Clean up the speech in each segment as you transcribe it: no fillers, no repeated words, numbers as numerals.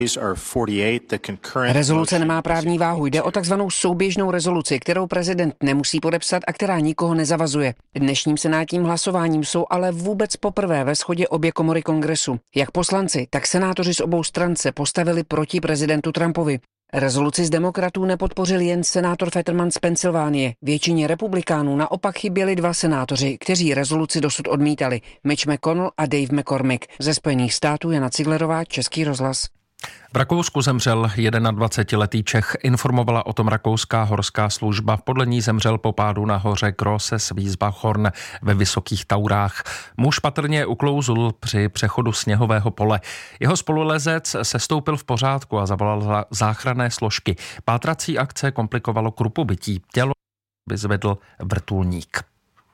Rezoluce nemá právní váhu, jde o takzvanou souběžnou rezoluci, kterou prezident nemusí podepsat a která nikoho nezavazuje. Dnešním senátním hlasováním jsou ale vůbec poprvé ve shodě obě komory kongresu. Jak poslanci, tak senátoři z obou stran se postavili proti prezidentu Trumpovi. Rezoluci z demokratů nepodpořil jen senátor Fetterman z Pensylvánie. Většině republikánů naopak chyběli dva senátoři, kteří rezoluci dosud odmítali. Mitch McConnell a Dave McCormick. Ze Spojených států Jana Ciglerová, Český rozhlas. V Rakousku zemřel 21letý Čech, informovala o tom rakouská horská služba. Podle ní zemřel po pádu na hoře Grosses Wiesbachhorn ve Vysokých Taurách. Muž patrně uklouzl při přechodu sněhového pole. Jeho spolulezec sestoupil v pořádku a zavolal záchranné složky. Pátrací akce komplikovalo krupobytí. Tělo vyzvedl vrtulník.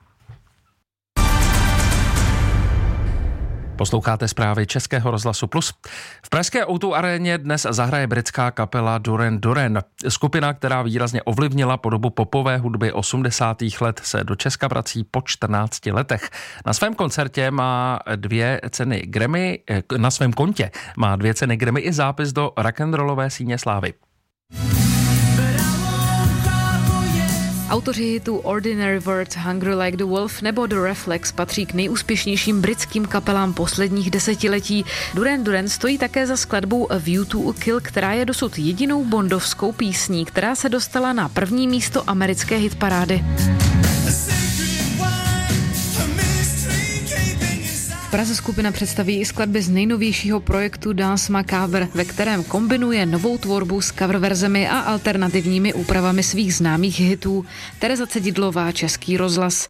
Posloucháte zprávy Českého rozhlasu Plus. V pražské O2 aréně dnes zahraje britská kapela Duran Duran. Skupina, která výrazně ovlivnila podobu popové hudby 80. let, se do Česka vrací po 14 letech. Na svém kontě má 2 ceny Grammy i zápis do rock'n'rollové síně slávy. Autoři hitu Ordinary Words, Hungry Like the Wolf nebo The Reflex patří k nejúspěšnějším britským kapelám posledních desetiletí. Duran Duran stojí také za skladbou A View to a Kill, která je dosud jedinou bondovskou písní, která se dostala na první místo americké hitparády. V Praze skupina představí i skladby z nejnovějšího projektu Danse Macabre, ve kterém kombinuje novou tvorbu s coververzemi a alternativními úpravami svých známých hitů. Tereza Cedidlová, Český rozhlas.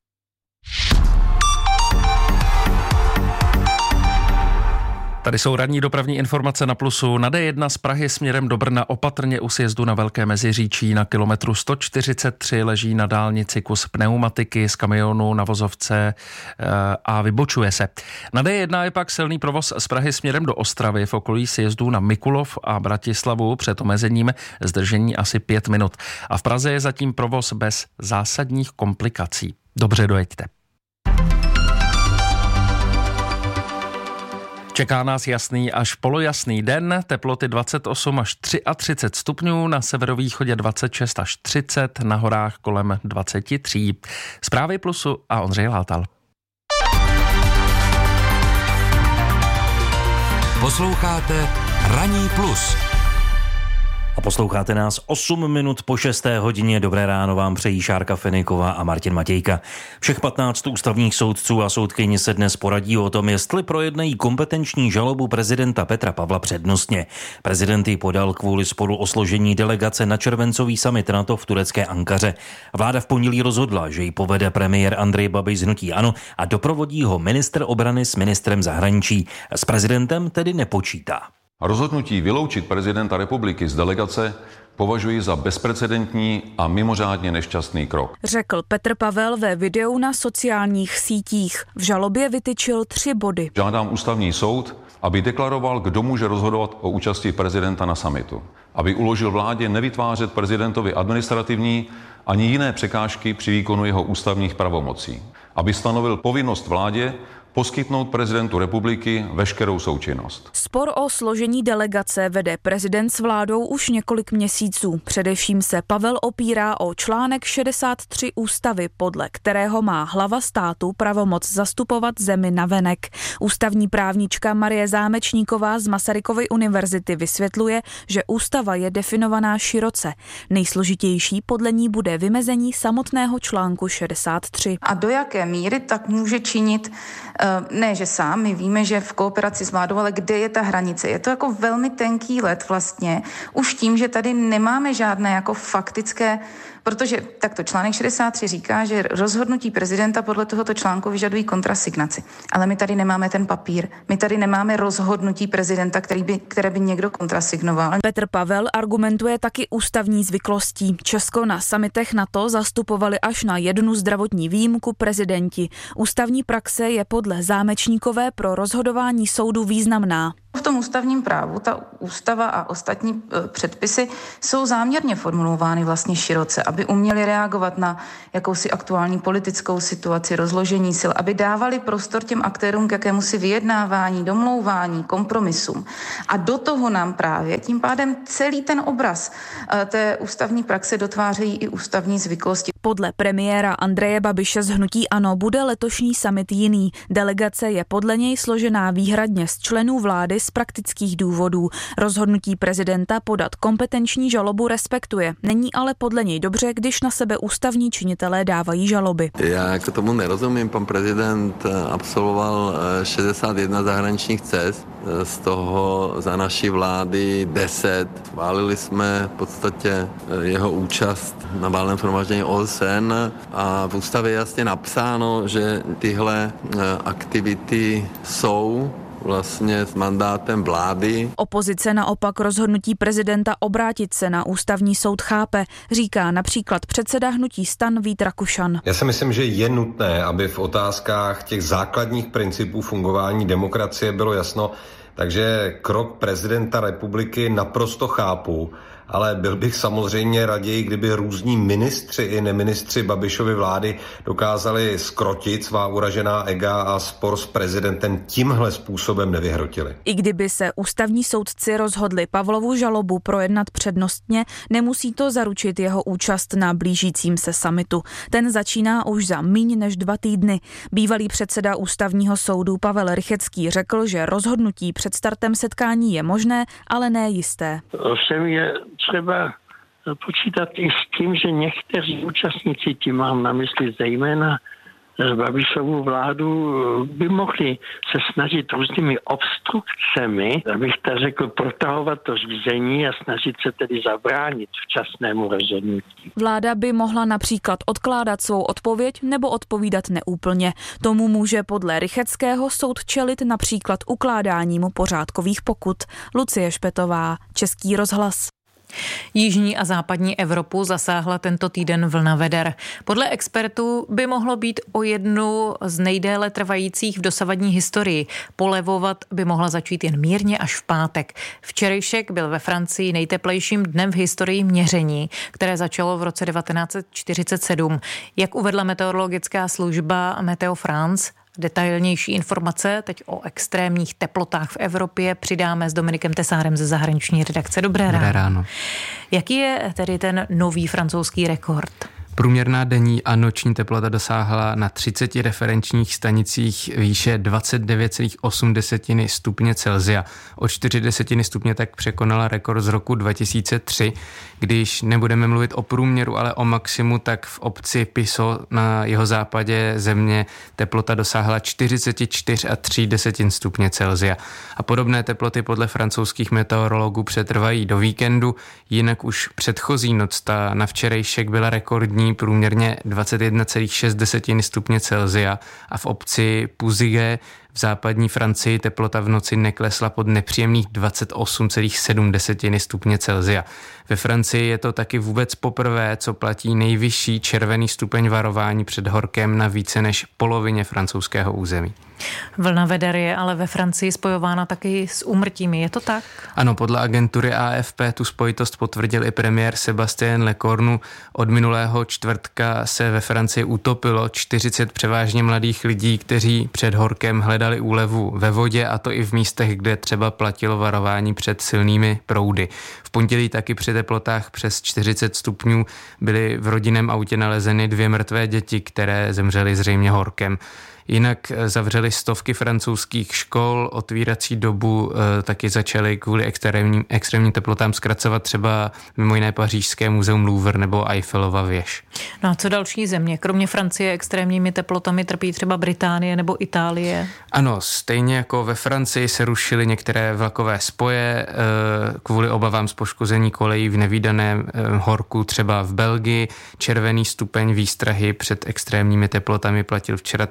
Tady jsou ranní dopravní informace na Plusu. Na D1 z Prahy směrem do Brna opatrně u sjezdu na Velké Meziříčí na kilometru 143 leží na dálnici kus pneumatiky z kamionu na vozovce a vybočuje se. Na D1 je pak silný provoz z Prahy směrem do Ostravy v okolí sjezdů na Mikulov a Bratislavu před omezením zdržení asi 5 minut. A v Praze je zatím provoz bez zásadních komplikací. Dobře dojeďte. Čeká nás jasný až polojasný den, teploty 28 až 33 stupňů, na severovýchodě 26 až 30, na horách kolem 23. Zprávy Plusu a Ondřej Látal. Posloucháte Ranní Plus. A posloucháte nás 8 minut po 6. hodině. Dobré ráno vám přejí Šárka Feniková a Martin Matějka. Všech 15 ústavních soudců a soudkyni se dnes poradí o tom, jestli projednají kompetenční žalobu prezidenta Petra Pavla přednostně. Prezident ji podal kvůli sporu o složení delegace na červencový summit NATO v turecké Ankaře. Vláda v pondělí rozhodla, že ji povede premiér Andrej Babiš z hnutí ANO a doprovodí ho ministr obrany s ministrem zahraničí. S prezidentem tedy nepočítá. Rozhodnutí vyloučit prezidenta republiky z delegace považuji za bezprecedentní a mimořádně nešťastný krok, řekl Petr Pavel ve videu na sociálních sítích. V žalobě vytyčil 3 body. Žádám ústavní soud, aby deklaroval, kdo může rozhodovat o účasti prezidenta na summitu. Aby uložil vládě nevytvářet prezidentovi administrativní ani jiné překážky při výkonu jeho ústavních pravomocí. Aby stanovil povinnost vládě poskytnout prezidentu republiky veškerou součinnost. Spor o složení delegace vede prezident s vládou už několik měsíců. Především se Pavel opírá o článek 63 ústavy, podle kterého má hlava státu pravomoc zastupovat zemi navenek. Ústavní právnička Marie Zámečníková z Masarykovy univerzity vysvětluje, že ústava je definovaná široce. Nejsložitější podle ní bude vymezení samotného článku 63. A do jaké míry tak může činit ne, že sám, my víme, že v kooperaci s vládou, ale kde je ta hranice? Je to jako velmi tenký led vlastně, už tím, že tady nemáme žádné jako faktické, protože takto článek 63 říká, že rozhodnutí prezidenta podle tohoto článku vyžadují kontrasignaci. Ale my tady nemáme ten papír, my tady nemáme rozhodnutí prezidenta, které by někdo kontrasignoval. Petr Pavel argumentuje taky ústavní zvyklostí. Česko na summitech NATO zastupovali až na jednu zdravotní výjimku prezidenti. Ústavní praxe je podle Zámečníkové pro rozhodování soudu významná. V tom ústavním právu ta ústava a ostatní předpisy jsou záměrně formulovány vlastně široce, aby uměly reagovat na jakousi aktuální politickou situaci, rozložení sil, aby dávali prostor těm aktérům k jakémusi vyjednávání, domlouvání, kompromisům. A do toho nám právě tím pádem celý ten obraz té ústavní praxe dotvářejí i ústavní zvyklosti. Podle premiéra Andreje Babiše z hnutí ANO bude letošní summit jiný. Delegace je podle něj složená výhradně z členů vlády z praktických důvodů. Rozhodnutí prezidenta podat kompetenční žalobu respektuje. Není ale podle něj dobře, když na sebe ústavní činitelé dávají žaloby. Já k tomu nerozumím. Pan prezident absolvoval 61 zahraničních cest, z toho za naší vlády 10. Chválili jsme v podstatě jeho účast na valném shromáždění OSN a v ústavě je jasně napsáno, že tyhle aktivity jsou vlastně s mandátem vlády. Opozice naopak rozhodnutí prezidenta obrátit se na ústavní soud chápe, říká například předseda hnutí STAN Vít Rakušan. Já si myslím, že je nutné, aby v otázkách těch základních principů fungování demokracie bylo jasno, takže krok prezidenta republiky naprosto chápu, ale byl bych samozřejmě raději, kdyby různí ministři i neministři Babišovy vlády dokázali zkrotit svá uražená ega a spor s prezidentem tímhle způsobem nevyhrotili. I kdyby se ústavní soudci rozhodli Pavlovu žalobu projednat přednostně, nemusí to zaručit jeho účast na blížícím se summitu. Ten začíná už za míň než 2 týdny. Bývalý předseda ústavního soudu Pavel Rychecký řekl, že rozhodnutí před startem setkání je možné, ale ne jisté. Ovšem je třeba počítat i s tím, že někteří účastníci, tím mám na mysli zejména Babišovu vládu, by mohli se snažit různými obstrukcemi, abych tak řekl, protahovat to řízení a snažit se tedy zabránit včasnému rozhodnutí. Vláda by mohla například odkládat svou odpověď nebo odpovídat neúplně. Tomu může podle Rycheckého soud čelit například ukládáním pořádkových pokut. Lucie Špetová, Český rozhlas. Jižní a západní Evropu zasáhla tento týden vlna veder. Podle expertů by mohlo být o jednu z nejdéle trvajících v dosavadní historii. Polevovat by mohla začít jen mírně až v pátek. Včerejšek byl ve Francii nejteplejším dnem v historii měření, které začalo v roce 1947. Jak uvedla meteorologická služba Meteo France, detailnější informace teď o extrémních teplotách v Evropě přidáme s Dominikem Tesárem ze zahraniční redakce. Dobré ráno. Jaký je tedy ten nový francouzský rekord? Průměrná denní a noční teplota dosáhla na 30 referenčních stanicích výše 29,8 stupně Celsia. O 4 stupně tak překonala rekord z roku 2003. Když nebudeme mluvit o průměru, ale o maximu, tak v obci Piso na jihozápadě země teplota dosáhla 44,3 stupně Celsia. A podobné teploty podle francouzských meteorologů přetrvají do víkendu, jinak už předchozí noc, ta na včerejšek byla rekordní, průměrně 21,6 stupně Celsia a v obci Puzige v západní Francii teplota v noci neklesla pod nepříjemných 28,7 stupně Celsia. Ve Francii je to taky vůbec poprvé, co platí nejvyšší červený stupeň varování před horkem na více než polovině francouzského území. Vlna veder je ale ve Francii spojována taky s úmrtími, je to tak? Ano, podle agentury AFP tu spojitost potvrdil i premiér Sébastien Lecornu. Od minulého čtvrtka se ve Francii utopilo 40 převážně mladých lidí, kteří před horkem hledali úlevu ve vodě, a to i v místech, kde třeba platilo varování před silnými proudy. V pondělí taky při teplotách přes 40 stupňů byly v rodinném autě nalezeny 2 mrtvé děti, které zemřely zřejmě horkem. Jinak zavřely stovky francouzských škol, otvírací dobu taky začaly kvůli extrémním teplotám zkracovat třeba mimo jiné pařížské muzeum Louvre nebo Eiffelova věž. No a co další země? Kromě Francie extrémními teplotami trpí třeba Británie nebo Itálie? Ano, stejně jako ve Francii se rušily některé vlakové spoje kvůli obavám z poškození kolejí v nevídaném horku, třeba v Belgii. Červený stupeň výstrahy před extrémními teplotami platil včera taky v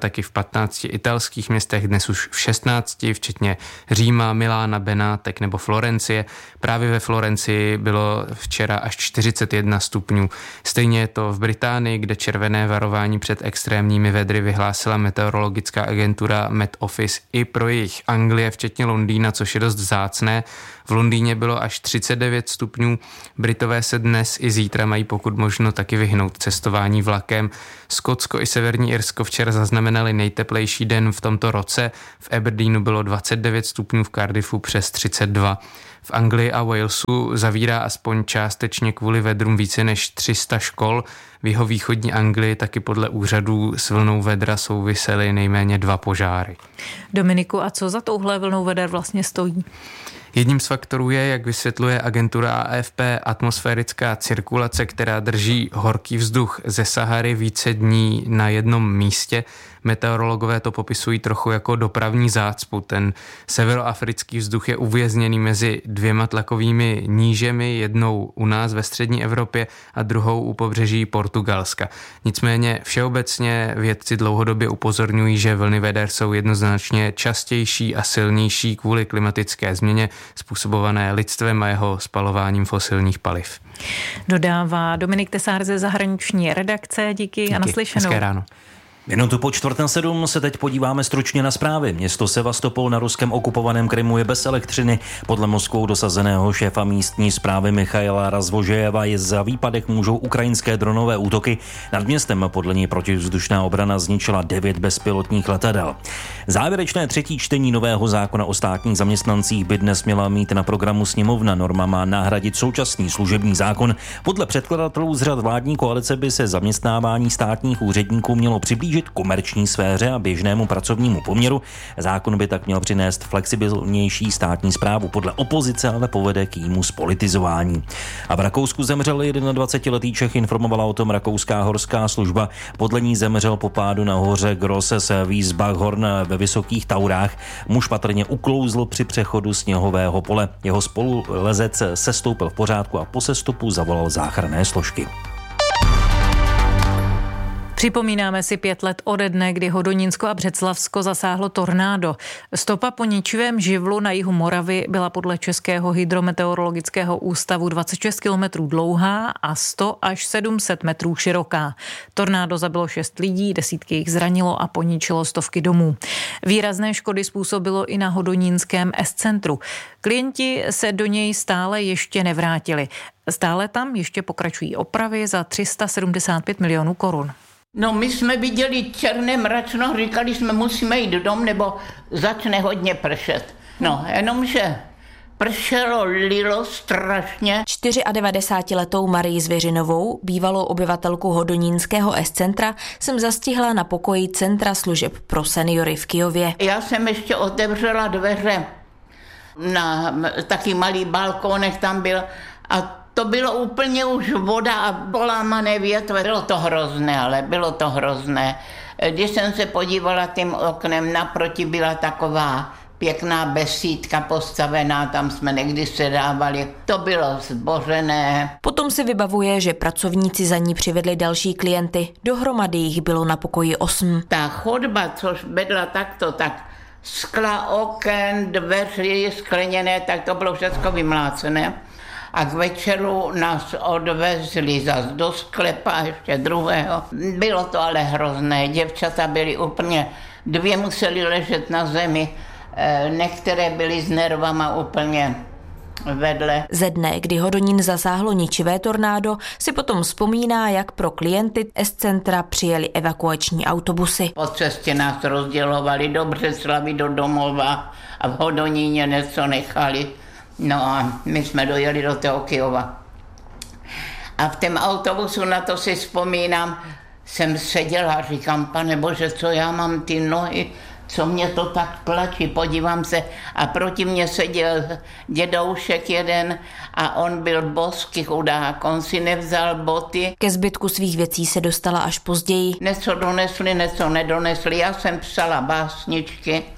15 italských městech, dnes už v 16, včetně Říma, Milána, Benátek nebo Florencie. Právě ve Florencii bylo včera až 41 stupňů. Stejně je to v Británii, kde červené varování před extrémními vedry vyhlásila meteorologická agentura Met Office i pro jejich Anglie, včetně Londýna, což je dost vzácné. V Londýně bylo až 39 stupňů. Britové se dnes i zítra mají pokud možno taky vyhnout cestování vlakem. Skotsko i Severní Irsko včera zaznamenali nejteplejší den v tomto roce. V Aberdeenu bylo 29 stupňů, v Cardiffu přes 32. V Anglii a Walesu zavírá aspoň částečně kvůli vedrům více než 300 škol. V jihovýchodní Anglii taky podle úřadů s vlnou vedra souvisely nejméně 2 požáry. Dominiku, a co za touhle vlnou veder vlastně stojí? Jedním z faktorů je, jak vysvětluje agentura AFP, atmosférická cirkulace, která drží horký vzduch ze Sahary více dní na jednom místě. Meteorologové to popisují trochu jako dopravní zácpu. Ten severoafrický vzduch je uvězněný mezi 2 tlakovými nížemi, jednou u nás ve střední Evropě a druhou u pobřeží Portugalska. Nicméně všeobecně vědci dlouhodobě upozorňují, že vlny veder jsou jednoznačně častější a silnější kvůli klimatické změně způsobované lidstvem a jeho spalováním fosilních paliv. Dodává Dominik Tesár ze zahraniční redakce. Díky a naslyšenou. Hezké ráno. Minutu po 6:45 se teď podíváme stručně na zprávy. Město Sevastopol na ruském okupovaném Krymu je bez elektřiny. Podle Moskvou dosazeného šéfa místní správy Michaila Razvožejeva je za výpadek můžou ukrajinské dronové útoky. Nad městem podle něj protivzdušná obrana zničila 9 bezpilotních letadel. Závěrečné 3. čtení nového zákona o státních zaměstnancích by dnes měla mít na programu sněmovna. Norma má nahradit současný služební zákon. Podle předkladatelů z řad vládní koalice by se zaměstnávání státních úředníků mělo přiblížit komerční sféře a běžnému pracovnímu poměru. Zákon by tak měl přinést flexibilnější státní správu. Podle opozice ale povede k jímu zpolitizování. A v Rakousku zemřel 21letý Čech, informovala o tom rakouská horská služba. Podle ní zemřel po pádu na hoře Grosses Wiesbachhorn ve Vysokých Taurách. Muž patrně uklouzl při přechodu sněhového pole. Jeho spolulezec sestoupil v pořádku a po sestupu zavolal záchranné složky. Připomínáme si 5 let ode dne, kdy Hodonínsko a Břeclavsko zasáhlo tornádo. Stopa po ničivém živlu na jihu Moravy byla podle Českého hydrometeorologického ústavu 26 kilometrů dlouhá a 100 až 700 metrů široká. Tornádo zabilo 6 lidí, desítky jich zranilo a poničilo stovky domů. Výrazné škody způsobilo i na hodonínském S-centru. Klienti se do něj stále ještě nevrátili. Stále tam ještě pokračují opravy za 375 milionů korun. No, my jsme viděli černé mračno, říkali jsme, musíme jít domů, nebo začne hodně pršet. No, jenomže pršelo, lilo strašně. 94letou Marii Zvěřinovou, bývalou obyvatelku hodonínského S-centra, jsem zastihla na pokoji Centra služeb pro seniory v Kyjově. Já jsem ještě otevřela dveře na taky malý balkónek tam byl a to bylo úplně už voda a polámané větve. Bylo to hrozné, ale bylo to hrozné. Když jsem se podívala tím oknem, naproti byla taková pěkná besídka postavená, tam jsme někdy sedávali. To bylo zbořené. Potom si vybavuje, že pracovníci za ní přivedli další klienty. Dohromady jich bylo na pokoji 8. Ta chodba, což vedla takto, tak skla, oken, dveři skleněné, tak to bylo všechno vymlácené. A k večeru nás odvezli zas do sklepa ještě druhého. Bylo to ale hrozné. Děvčata byly úplně, 2 museli ležet na zemi, některé byly s nervama úplně vedle. Ze dne, kdy Hodonín zasáhlo ničivé tornádo, si potom vzpomíná, jak pro klienty S-centra přijeli evakuační autobusy. Po cestě nás rozdělovali do Břeclavi, do domova a v Hodoníně něco nechali. No a my jsme dojeli do toho Kyjova. A v tom autobusu, na to si vzpomínám, jsem seděla a říkám, Pane Bože, co já mám ty nohy, co mě to tak tlačí, podívám se. A proti mně seděl dědoušek jeden a on byl boský chudák, on si nevzal boty. Ke zbytku svých věcí se dostala až později. Něco donesli, něco nedonesli. Já jsem psala básničky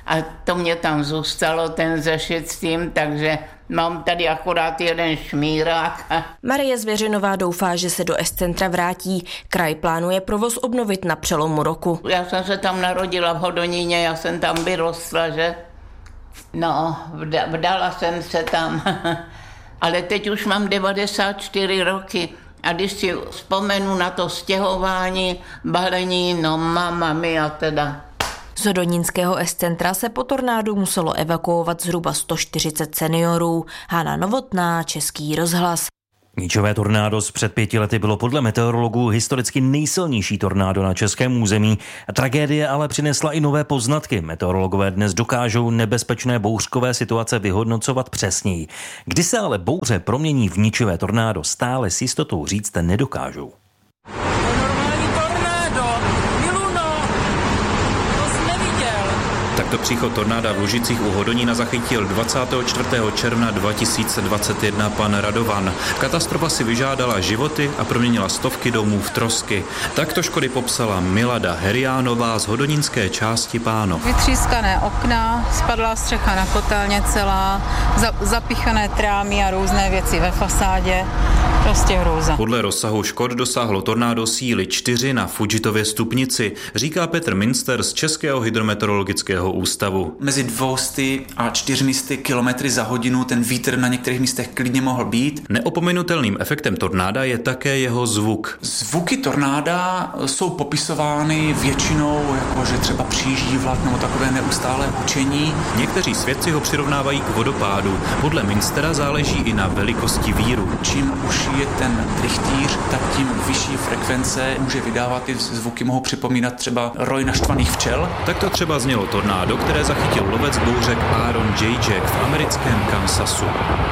a to mě tam zůstalo, ten zešit s tím, takže mám tady akorát jeden šmírák. Marie Zvěřinová doufá, že se do S-centra vrátí. Kraj plánuje provoz obnovit na přelomu roku. Já jsem se tam narodila v Hodoníně, já jsem tam vyrostla, že? No, vdala jsem se tam. Ale teď už mám 94 roky. A když si vzpomenu na to stěhování, balení, no mama mia teda. Z hodonínského S-centra se po tornádu muselo evakuovat zhruba 140 seniorů. Hana Novotná, Český rozhlas. Ničivé tornádo z před 5 lety bylo podle meteorologů historicky nejsilnější tornádo na českém území. Tragédie ale přinesla i nové poznatky. Meteorologové dnes dokážou nebezpečné bouřkové situace vyhodnocovat přesněji. Kdy se ale bouře promění v ničivé tornádo, stále s jistotou říct nedokážou. Takto příchod tornáda v Lužicích u Hodonína zachytil 24. června 2021 pan Radovan. Katastrofa si vyžádala životy a proměnila stovky domů v trosky. Takto škody popsala Milada Heriánová z hodonínské části Pánov. Vytřískané okna, spadla střecha na kotelně celá, zapichané trámy a různé věci ve fasádě. Prostě hrůza. Podle rozsahu škod dosáhlo tornádo síly 4 na Fudžitově stupnici, říká Petr Minster z Českého hydrometeorologického ústavu. Mezi 200 a 400 km za hodinu ten vítr na některých místech klidně mohl být. Neopomenutelným efektem tornáda je také jeho zvuk. Zvuky tornáda jsou popisovány většinou jako, že třeba přijíždí vlak nebo takové neustálé hučení. Někteří svědci ho přirovnávají k vodopádu. Podle Minstera záleží i na velikosti víru. Čím už je ten trichtýř, tak tím vyšší frekvence může vydávat. Ty zvuky mohou připomínat třeba roj naštvaných včel. Tak to třeba znělo tornádo, které zachytil lovec bouřek Aaron J. Jack v americkém Kansasu.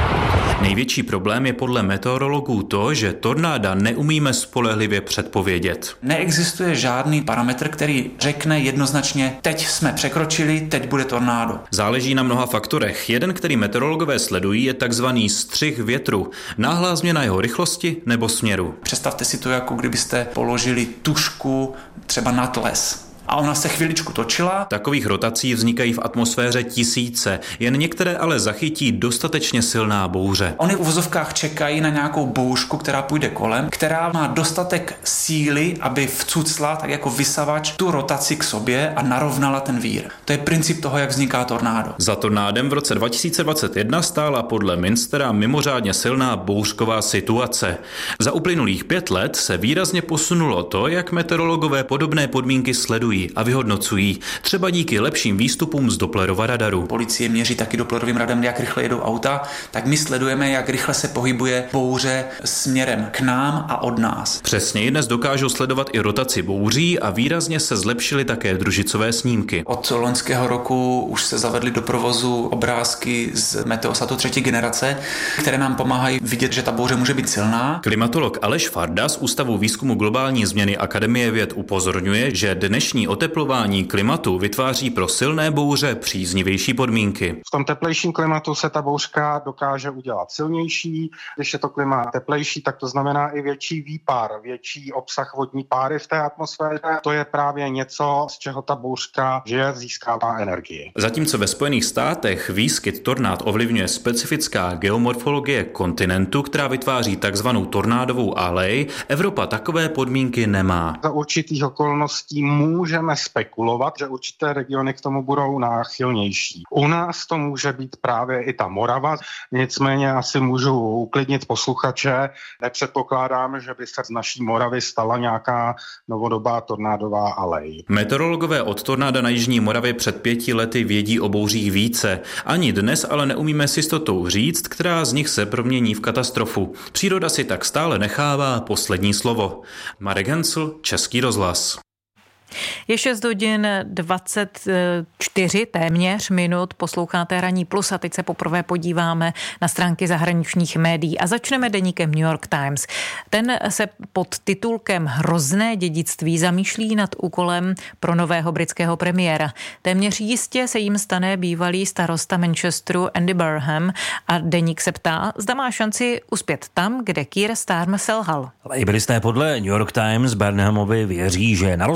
Největší problém je podle meteorologů to, že tornáda neumíme spolehlivě předpovědět. Neexistuje žádný parametr, který řekne jednoznačně, teď jsme překročili, teď bude tornádo. Záleží na mnoha faktorech. Jeden, který meteorologové sledují, je takzvaný střih větru. Náhlá změna jeho rychlosti nebo směru. Představte si to, jako kdybyste položili tužku třeba nad les. A ona se chviličku točila. Takových rotací vznikají v atmosféře tisíce, jen některé ale zachytí dostatečně silná bouře. Oni v uvozovkách čekají na nějakou bouřku, která půjde kolem, která má dostatek síly, aby vcucla, tak jako vysavač, tu rotaci k sobě a narovnala ten vír. To je princip toho, jak vzniká tornádo. Za tornádem v roce 2021 stála podle Minstera mimořádně silná bouřková situace. Za uplynulých 5 let se výrazně posunulo to, jak meteorologové podobné podmínky sledují a vyhodnocují, třeba díky lepším výstupům z Dopplerova radaru. Policie měří taky Dopplerovým radarem, jak rychle jedou auta, tak my sledujeme, jak rychle se pohybuje bouře směrem k nám a od nás. Přesněji dnes dokážou sledovat i rotaci bouří a výrazně se zlepšily také družicové snímky. Od loňského roku už se zavedly do provozu obrázky z Meteosatu 3. generace, které nám pomáhají vidět, že ta bouře může být silná. Klimatolog Aleš Farda z Ústavu výzkumu globální změny Akademie věd upozorňuje, že dnešní oteplování klimatu vytváří pro silné bouře příznivější podmínky. V tom teplejším klimatu se ta bouřka dokáže udělat silnější. Když je to klima teplejší, tak to znamená i větší výpar, větší obsah vodní páry v té atmosféře. To je právě něco, z čeho ta bouřka žije, získává energii. Zatímco ve Spojených státech výskyt tornád ovlivňuje specifická geomorfologie kontinentu, která vytváří takzvanou tornádovou alej, Evropa takové podmínky nemá. Za určitých okolností můžeme spekulovat, že určité regiony k tomu budou náchylnější. U nás to může být právě i ta Morava, nicméně asi můžu uklidnit posluchače. Nepředpokládám, že by se z naší Moravy stala nějaká novodobá tornádová alej. Meteorologové od tornáda na jižní Moravě před 5 lety vědí o bouřích více. Ani dnes ale neumíme s jistotou říct, která z nich se promění v katastrofu. Příroda si tak stále nechává poslední slovo. Marek Hensl, Český rozhlas. Je 6 hodin 24 téměř minut, posloucháte Ranní plus a teď se poprvé podíváme na stránky zahraničních médií a začneme deníkem New York Times. Ten se pod titulkem Hrozné dědictví zamýšlí nad úkolem pro nového britského premiéra. Téměř jistě se jim stane bývalý starosta Manchesteru Andy Burnham a deník se ptá, zda má šanci uspět tam, kde Keir Starmer selhal. Laboristé podle New York Times Burnhamovi věří, že na rozdíl od svého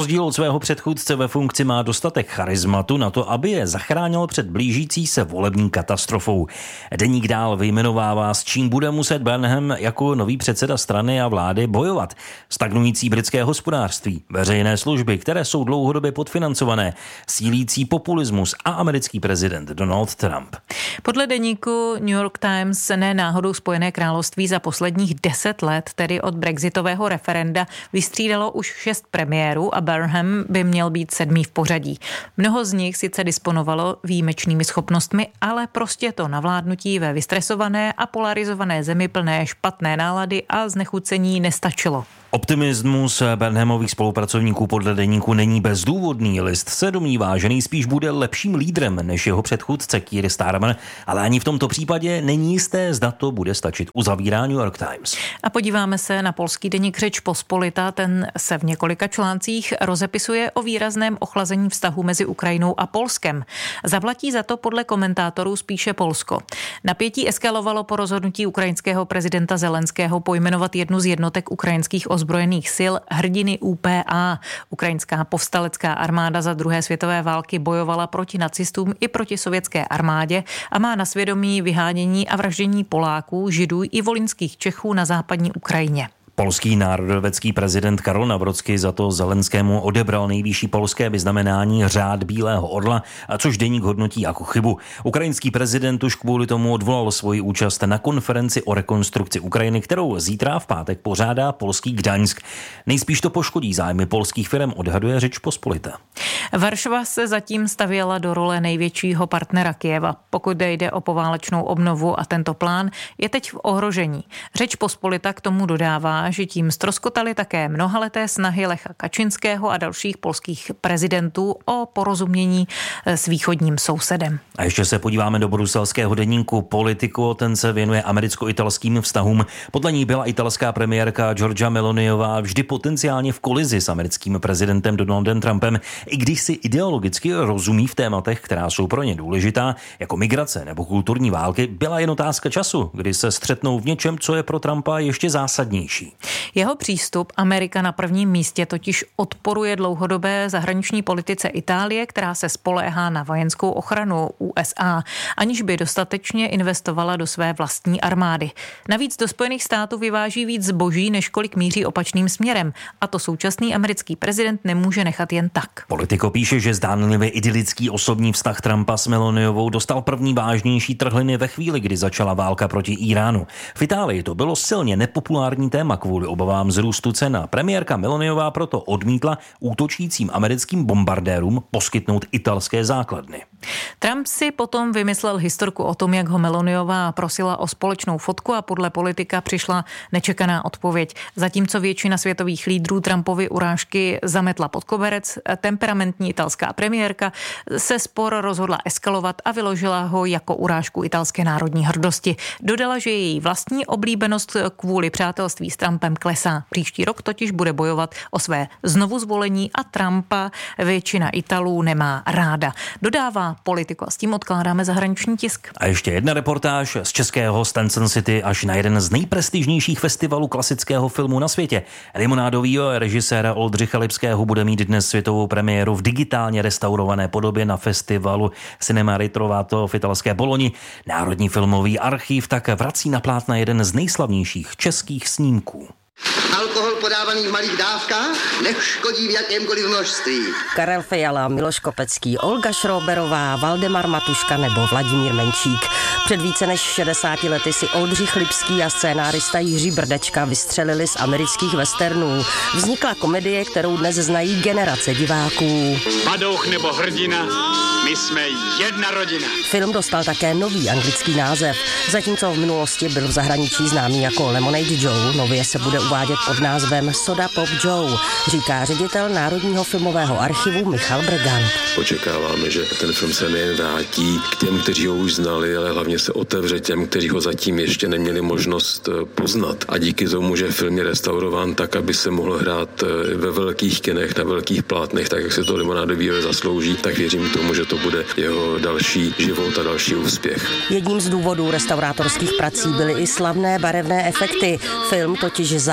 svého předchůdce ve funkci má dostatek charizmatu na to, aby je zachránil před blížící se volební katastrofou. Deník dál vyjmenovává, s čím bude muset Burnham jako nový předseda strany a vlády bojovat. Stagnující britské hospodářství, veřejné služby, které jsou dlouhodobě podfinancované, sílící populismus a americký prezident Donald Trump. Podle deníku New York Times ne náhodou Spojené království za posledních 10 let, tedy od brexitového referenda, vystřídalo už 6 premiérů a Burnham by měl být 7. v pořadí. Mnoho z nich sice disponovalo výjimečnými schopnostmi, ale prostě to na vládnutí ve vystresované a polarizované zemi plné špatné nálady a znechucení nestačilo. Optimismus Burnhamových spolupracovníků podle deníku není bezdůvodný. List se domnívá, že nejspíš bude lepším lídrem než jeho předchůdce Keir Starmer, ale ani v tomto případě není jisté, zda to bude stačit, uzavírá New York Times. A podíváme se na polský deník Řeč Pospolita, ten se v několika článcích rozepisuje o výrazném ochlazení vztahu mezi Ukrajinou a Polskem. Zaplatí za to podle komentátorů spíše Polsko. Napětí eskalovalo po rozhodnutí ukrajinského prezidenta Zelenského pojmenovat jednu z jednotek ukrajinských ozbrojených sil hrdiny UPA. Ukrajinská povstalecká armáda za druhé světové války bojovala proti nacistům i proti sovětské armádě a má na svědomí vyhánění a vraždění Poláků, Židů i volyňských Čechů na západní Ukrajině. Polský národovecký prezident Karol Nawrocki za to Zelenskému odebral nejvyšší polské vyznamenání Řád Bílého orla, což deník hodnotí jako chybu. Ukrajinský prezident už kvůli tomu odvolal svoji účast na konferenci o rekonstrukci Ukrajiny, kterou zítra v pátek pořádá polský Gdaňsk. Nejspíš to poškodí zájmy polských firem, odhaduje Řeč Pospolita. Varšava se zatím stavěla do role největšího partnera Kyjeva. Pokud jde o poválečnou obnovu a tento plán je teď v ohrožení. Řeč Pospolita k tomu dodává, že tím ztroskotaly také mnohaleté snahy Lecha Kačinského a dalších polských prezidentů o porozumění s východním sousedem. A ještě se podíváme do bruselského deníku Politico, ten se věnuje americko-italským vztahům. Podle ní byla italská premiérka Giorgia Meloniová vždy potenciálně v kolizi s americkým prezidentem Donaldem Trumpem, i když si ideologicky rozumí v tématech, která jsou pro ně důležitá, jako migrace nebo kulturní války, byla jen otázka času, kdy se střetnou v něčem, co je pro Trumpa ještě zásadnější. Jeho přístup Amerika na prvním místě totiž odporuje dlouhodobé zahraniční politice Itálie, která se spoléhá na vojenskou ochranu USA, aniž by dostatečně investovala do své vlastní armády. Navíc do Spojených států vyváží víc zboží, než kolik míří opačným směrem, a to současný americký prezident nemůže nechat jen tak. Politico píše, že zdánlivě idylický osobní vztah Trumpa s Meloniovou dostal první vážnější trhliny ve chvíli, kdy začala válka proti Iránu. V Itálii to bylo silně nepopulární téma kvůli obavám z růstu cen. Premiérka Meloniová proto odmítla útočícím americkým bombardérům poskytnout italské základny. Trump si potom vymyslel historku o tom, jak ho Meloniová prosila o společnou fotku a podle Politika přišla nečekaná odpověď. Zatímco většina světových lídrů Trumpovy urážky zametla pod koberec, temperamentní italská premiérka se spor rozhodla eskalovat a vyložila ho jako urážku italské národní hrdosti. Dodala, že její vlastní oblíbenost kvůli přátelství s Trumpem klesá. Příští rok totiž bude bojovat o své znovuzvolení a Trumpa většina Italů nemá ráda. Dodává Politico a s tím odkládáme zahraniční tisk. A ještě jedna reportáž z českého Stanton City až na jeden z nejprestižnějších festivalů klasického filmu na světě. Limonádovýho režiséra Oldřicha Lipského bude mít dnes světovou premiéru v digitálně restaurované podobě na festivalu Cinema Ritrovato v italské Boloni. Národní filmový archiv tak vrací na plátna jeden z nejslavnějších českých snímků. Alkohol podávaný v malých dávkách neškodí v jakémkoliv množství. Karel Fiala, Miloš Kopecký, Olga Šroberová, Valdemar Matuška nebo Vladimír Menšík. Před více než 60 lety si Oldřich Lipský a scénárista Jiří Brdečka vystřelili z amerických westernů. Vznikla komedie, kterou dnes znají generace diváků. Padouch nebo hrdina, my jsme jedna rodina. Film dostal také nový anglický název. Zatímco v minulosti byl v zahraničí známý jako Lemonade Joe, nově se bude uvádět pod názvem Soda Pop Joe, říká ředitel Národního filmového archivu Michal Brgant. Očekáváme, že ten film se nejen vrátí k těm, kteří ho už znali, ale hlavně se otevře těm, kteří ho zatím ještě neměli možnost poznat. A díky tomu, že film je restaurován tak, aby se mohl hrát ve velkých kinech, na velkých plátnech, tak jak se to Limonádový zaslouží, tak věřím tomu, že to bude jeho další život a další úspěch. Jedním z důvodů restaurátorských prací byly i slavné barevné efekty. Film totiž záměrně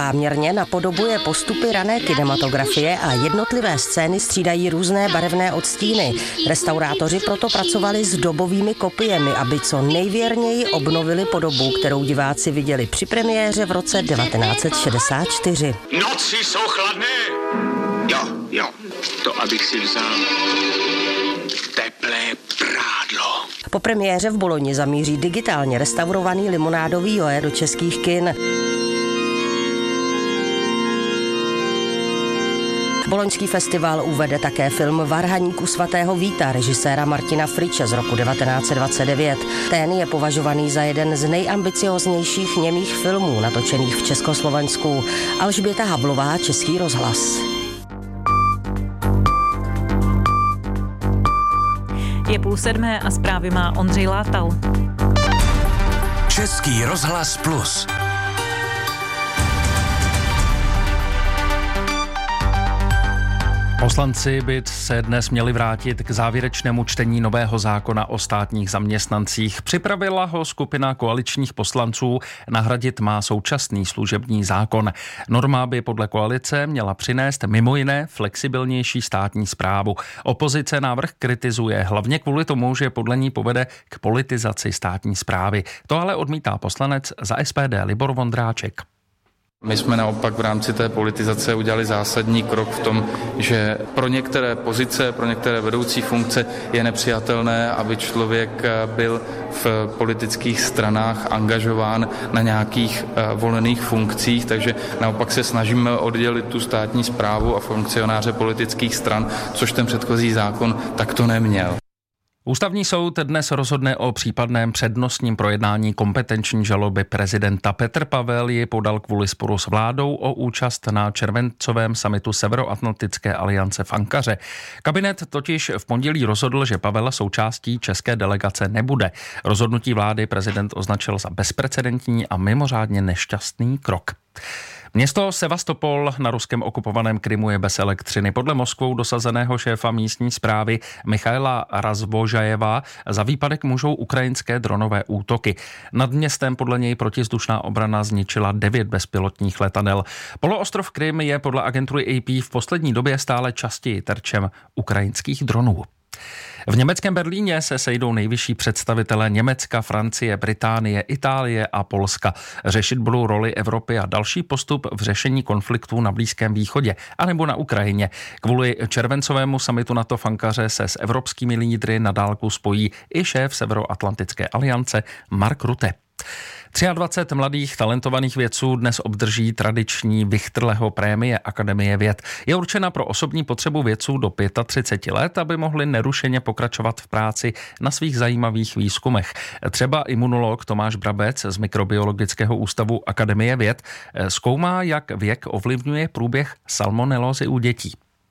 výborně napodobuje postupy rané kinematografie a jednotlivé scény střídají různé barevné odstíny. Restaurátoři proto pracovali s dobovými kopiemi, aby co nejvěrněji obnovili podobu, kterou diváci viděli při premiéře v roce 1964. Noci jsou chladné. Jo, to abych si vzal teplé prádlo. Po premiéře v Bologni zamíří digitálně restaurovaný limonádový Joe do českých kin. Boloňský festival uvede také film Varhaník u svatého Víta režiséra Martina Friče z roku 1929. Ten je považovaný za jeden z nejambicioznějších němých filmů natočených v Československu. Alžběta Havlová, Český rozhlas. Je 6:30 a zprávy má Ondřej Látal. Český rozhlas Plus. Poslanci by se dnes měli vrátit k závěrečnému čtení nového zákona o státních zaměstnancích. Připravila ho skupina koaličních poslanců, nahradit má současný služební zákon. Norma by podle koalice měla přinést mimo jiné flexibilnější státní správu. Opozice návrh kritizuje hlavně kvůli tomu, že podle ní povede k politizaci státní správy. To ale odmítá poslanec za SPD Libor Vondráček. My jsme naopak v rámci té politizace udělali zásadní krok v tom, že pro některé pozice, pro některé vedoucí funkce je nepřijatelné, aby člověk byl v politických stranách angažován na nějakých volených funkcích, takže naopak se snažíme oddělit tu státní správu a funkcionáře politických stran, což ten předchozí zákon takto neměl. Ústavní soud dnes rozhodne o případném přednostním projednání kompetenční žaloby prezidenta. Petr Pavel ji podal kvůli sporu s vládou o účast na červencovém summitu Severoatlantické aliance v Ankaře. Kabinet totiž v pondělí rozhodl, že Pavel součástí české delegace nebude. Rozhodnutí vlády prezident označil za bezprecedentní a mimořádně nešťastný krok. Město Sevastopol na ruském okupovaném Krymu je bez elektřiny. Podle Moskvou dosazeného šéfa místní správy Michaila Razvožajeva za výpadek můžou ukrajinské dronové útoky. Nad městem podle něj protivzdušná obrana zničila 9 bezpilotních letadel. Poloostrov Krym je podle agentury AP v poslední době stále častěji terčem ukrajinských dronů. V německém Berlíně se sejdou nejvyšší představitelé Německa, Francie, Británie, Itálie a Polska. Řešit budou roli Evropy a další postup v řešení konfliktů na Blízkém východě anebo na Ukrajině. Kvůli červencovému summitu NATO v Ankaře se s evropskými lídry na dálku spojí i šéf Severoatlantické aliance Mark Rutte. 23 mladých talentovaných vědců dnes obdrží tradiční Vichterleho prémie Akademie věd. Je určena pro osobní potřebu vědců do 35 let, aby mohli nerušeně pokračovat v práci na svých zajímavých výzkumech. Třeba imunolog Tomáš Brabec z Mikrobiologického ústavu Akademie věd zkoumá, jak věk ovlivňuje průběh salmonelózy u dětí.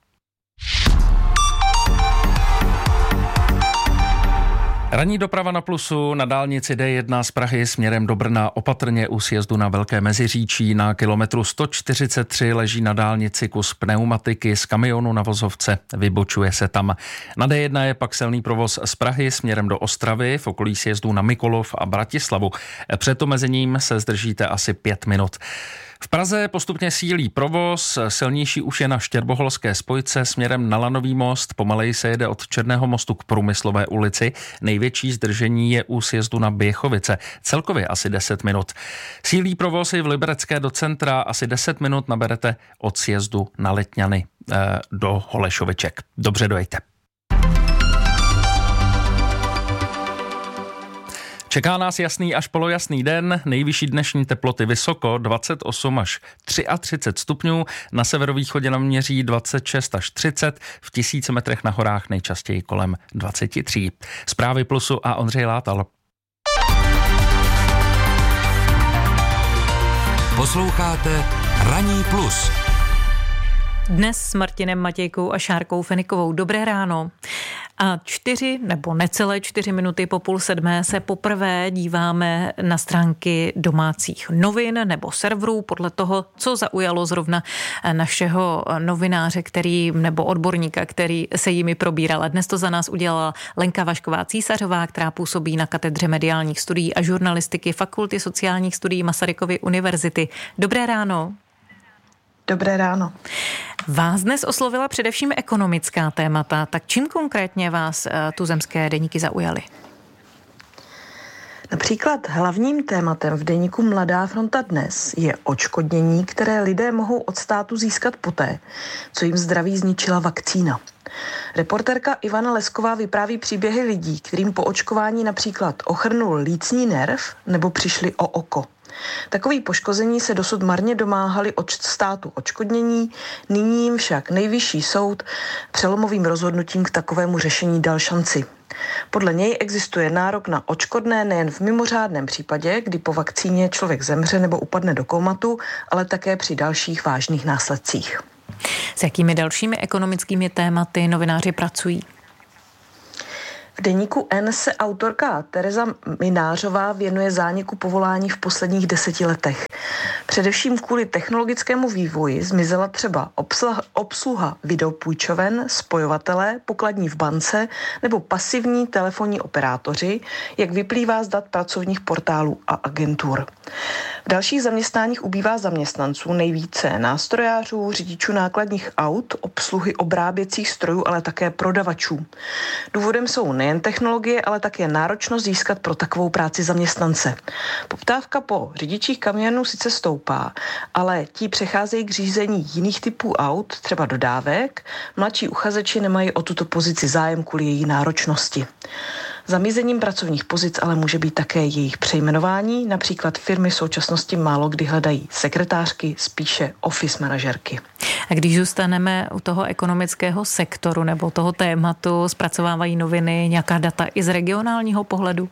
Ranní doprava na Plusu na dálnici D1 z Prahy směrem do Brna opatrně u sjezdu na Velké Meziříčí. Na kilometru 143 leží na dálnici kus pneumatiky z kamionu na vozovce. Vybočuje se tam. Na D1 je pak silný provoz z Prahy směrem do Ostravy v okolí sjezdů na Mikolov a Bratislavu. Před omezením se zdržíte asi 5 minut. V Praze postupně sílí provoz, silnější už je na Štěrboholské spojce směrem na Lanový most, pomaleji se jede od Černého mostu k Průmyslové ulici, největší zdržení je u sjezdu na Běchovice, celkově asi 10 minut. Sílí provoz i v Liberecké do centra, asi 10 minut naberete od sjezdu na Letňany do Holešoviček. Dobře dojďte. Čeká nás jasný až polojasný den, nejvyšší dnešní teploty vysoko 28 až 33 stupňů, na severovýchodě nám měří 26 až 30, v 1000 metrech na horách nejčastěji kolem 23. Zprávy Plusu a Ondřej Látal. Posloucháte Ranní plus. Dnes s Martinem Matějkou a Šárkou Fenikovou. Dobré ráno. A 4 nebo necelé 4 minuty po 6:30 se poprvé díváme na stránky domácích novin nebo serverů podle toho, co zaujalo zrovna našeho novináře, nebo odborníka, který se jimi probíral. A dnes to za nás udělala Lenka Vašková-Císařová, která působí na katedře mediálních studií a žurnalistiky Fakulty sociálních studií Masarykovy univerzity. Dobré ráno. Dobré ráno. Vás dnes oslovila především ekonomická témata, tak čím konkrétně vás tuzemské deníky zaujaly? Například hlavním tématem v deníku Mladá fronta dnes je odškodnění, které lidé mohou od státu získat poté, co jim zdraví zničila vakcína. Reportérka Ivana Lesková vypráví příběhy lidí, kterým po očkování například ochrnul lícní nerv nebo přišli o oko. Takoví poškození se dosud marně domáhali od státu odškodnění, nyní jim však nejvyšší soud přelomovým rozhodnutím k takovému řešení dal šanci. Podle něj existuje nárok na odškodné nejen v mimořádném případě, kdy po vakcíně člověk zemře nebo upadne do kómatu, ale také při dalších vážných následcích. S jakými dalšími ekonomickými tématy novináři pracují? V deníku N se autorka Tereza Minářová věnuje zániku povolání v posledních 10 letech. Především kvůli technologickému vývoji zmizela třeba obsluha videopůjčoven, spojovatelé, pokladní v bance nebo pasivní telefonní operátoři, jak vyplývá z dat pracovních portálů a agentur. V dalších zaměstnáních ubývá zaměstnanců, nejvíce nástrojářů, řidičů nákladních aut, obsluhy obráběcích strojů, ale také prodavačů. Důvodem jsou nejen technologie, ale také náročnost získat pro takovou práci zaměstnance. Poptávka po řidičích kamionů sice stoupá, ale ti přecházejí k řízení jiných typů aut, třeba dodávek. Mladší uchazeči nemají o tuto pozici zájem kvůli její náročnosti. Zamízením pracovních pozic ale může být také jejich přejmenování. Například firmy v současnosti málo kdy hledají sekretářky, spíše office manažerky. A když zůstaneme u toho ekonomického sektoru nebo toho tématu, zpracovávají noviny nějaká data i z regionálního pohledu?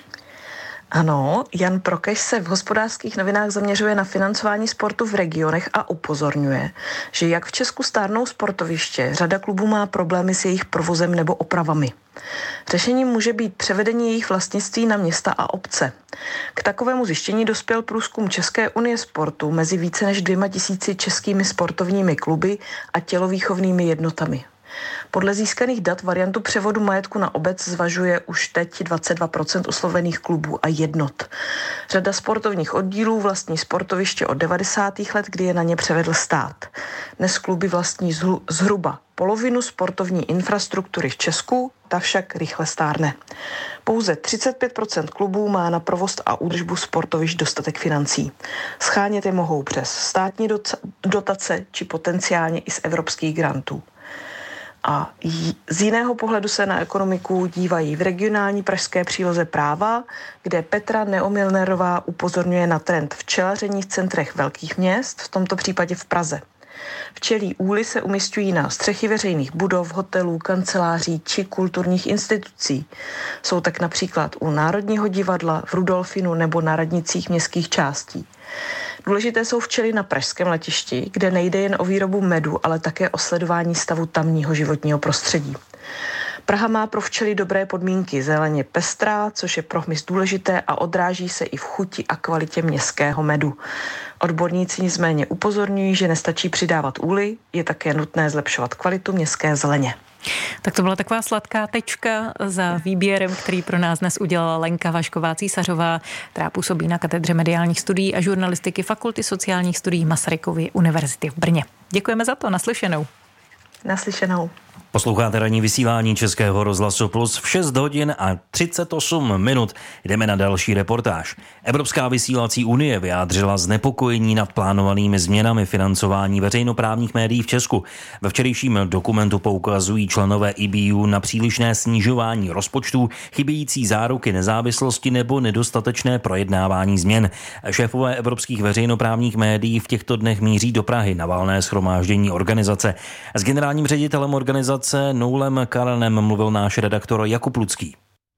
Ano, Jan Prokeš se v Hospodářských novinách zaměřuje na financování sportu v regionech a upozorňuje, že jak v Česku stárnou sportoviště, řada klubů má problémy s jejich provozem nebo opravami. Řešením může být převedení jejich vlastnictví na města a obce. K takovému zjištění dospěl průzkum České unie sportu mezi více než 2000 českými sportovními kluby a tělovýchovnými jednotami. Podle získaných dat variantu převodu majetku na obec zvažuje už teď 22% oslovených klubů a jednot. Řada sportovních oddílů vlastní sportoviště od 90. let, kdy je na ně převedl stát. Dnes kluby vlastní zhruba polovinu sportovní infrastruktury v Česku, ta však rychle stárne. Pouze 35% klubů má na provoz a údržbu sportovišť dostatek financí. Schánět je mohou přes státní dotace či potenciálně i z evropských grantů. A z jiného pohledu se na ekonomiku dívají v regionální pražské příloze Práva, kde Petra Neomilnerová upozorňuje na trend včelaření v centrech velkých měst, v tomto případě v Praze. Včelí úly se umisťují na střechy veřejných budov, hotelů, kanceláří či kulturních institucí. Jsou tak například u Národního divadla, v Rudolfinu nebo na radnicích městských částí. Důležité jsou včely na pražském letišti, kde nejde jen o výrobu medu, ale také o sledování stavu tamního životního prostředí. Praha má pro včely dobré podmínky, zeleň je pestrá, což je pro hmyz důležité a odráží se i v chuti a kvalitě městského medu. Odborníci nicméně upozorňují, že nestačí přidávat úly, je také nutné zlepšovat kvalitu městské zeleně. Tak to byla taková sladká tečka za výběrem, který pro nás dnes udělala Lenka Vašková-Císařová, která působí na katedře mediálních studií a žurnalistiky Fakulty sociálních studií Masarykovy univerzity v Brně. Děkujeme za to, naslyšenou. Naslyšenou. Posloucháte ranní vysílání Českého rozhlasu Plus v 6 hodin a 38 minut. Jdeme na další reportáž. Evropská vysílací unie vyjádřila znepokojení nad plánovanými změnami financování veřejnoprávních médií v Česku. Ve včerejším dokumentu poukazují členové IBU na přílišné snižování rozpočtů, chybějící záruky nezávislosti nebo nedostatečné projednávání změn. Šéfové evropských veřejnoprávních médií v těchto dnech míří do Prahy na valné shromáždění organizace. S generálním ředitelem organizace Noelem Karanem mluvil náš redaktor Jakub Lucký.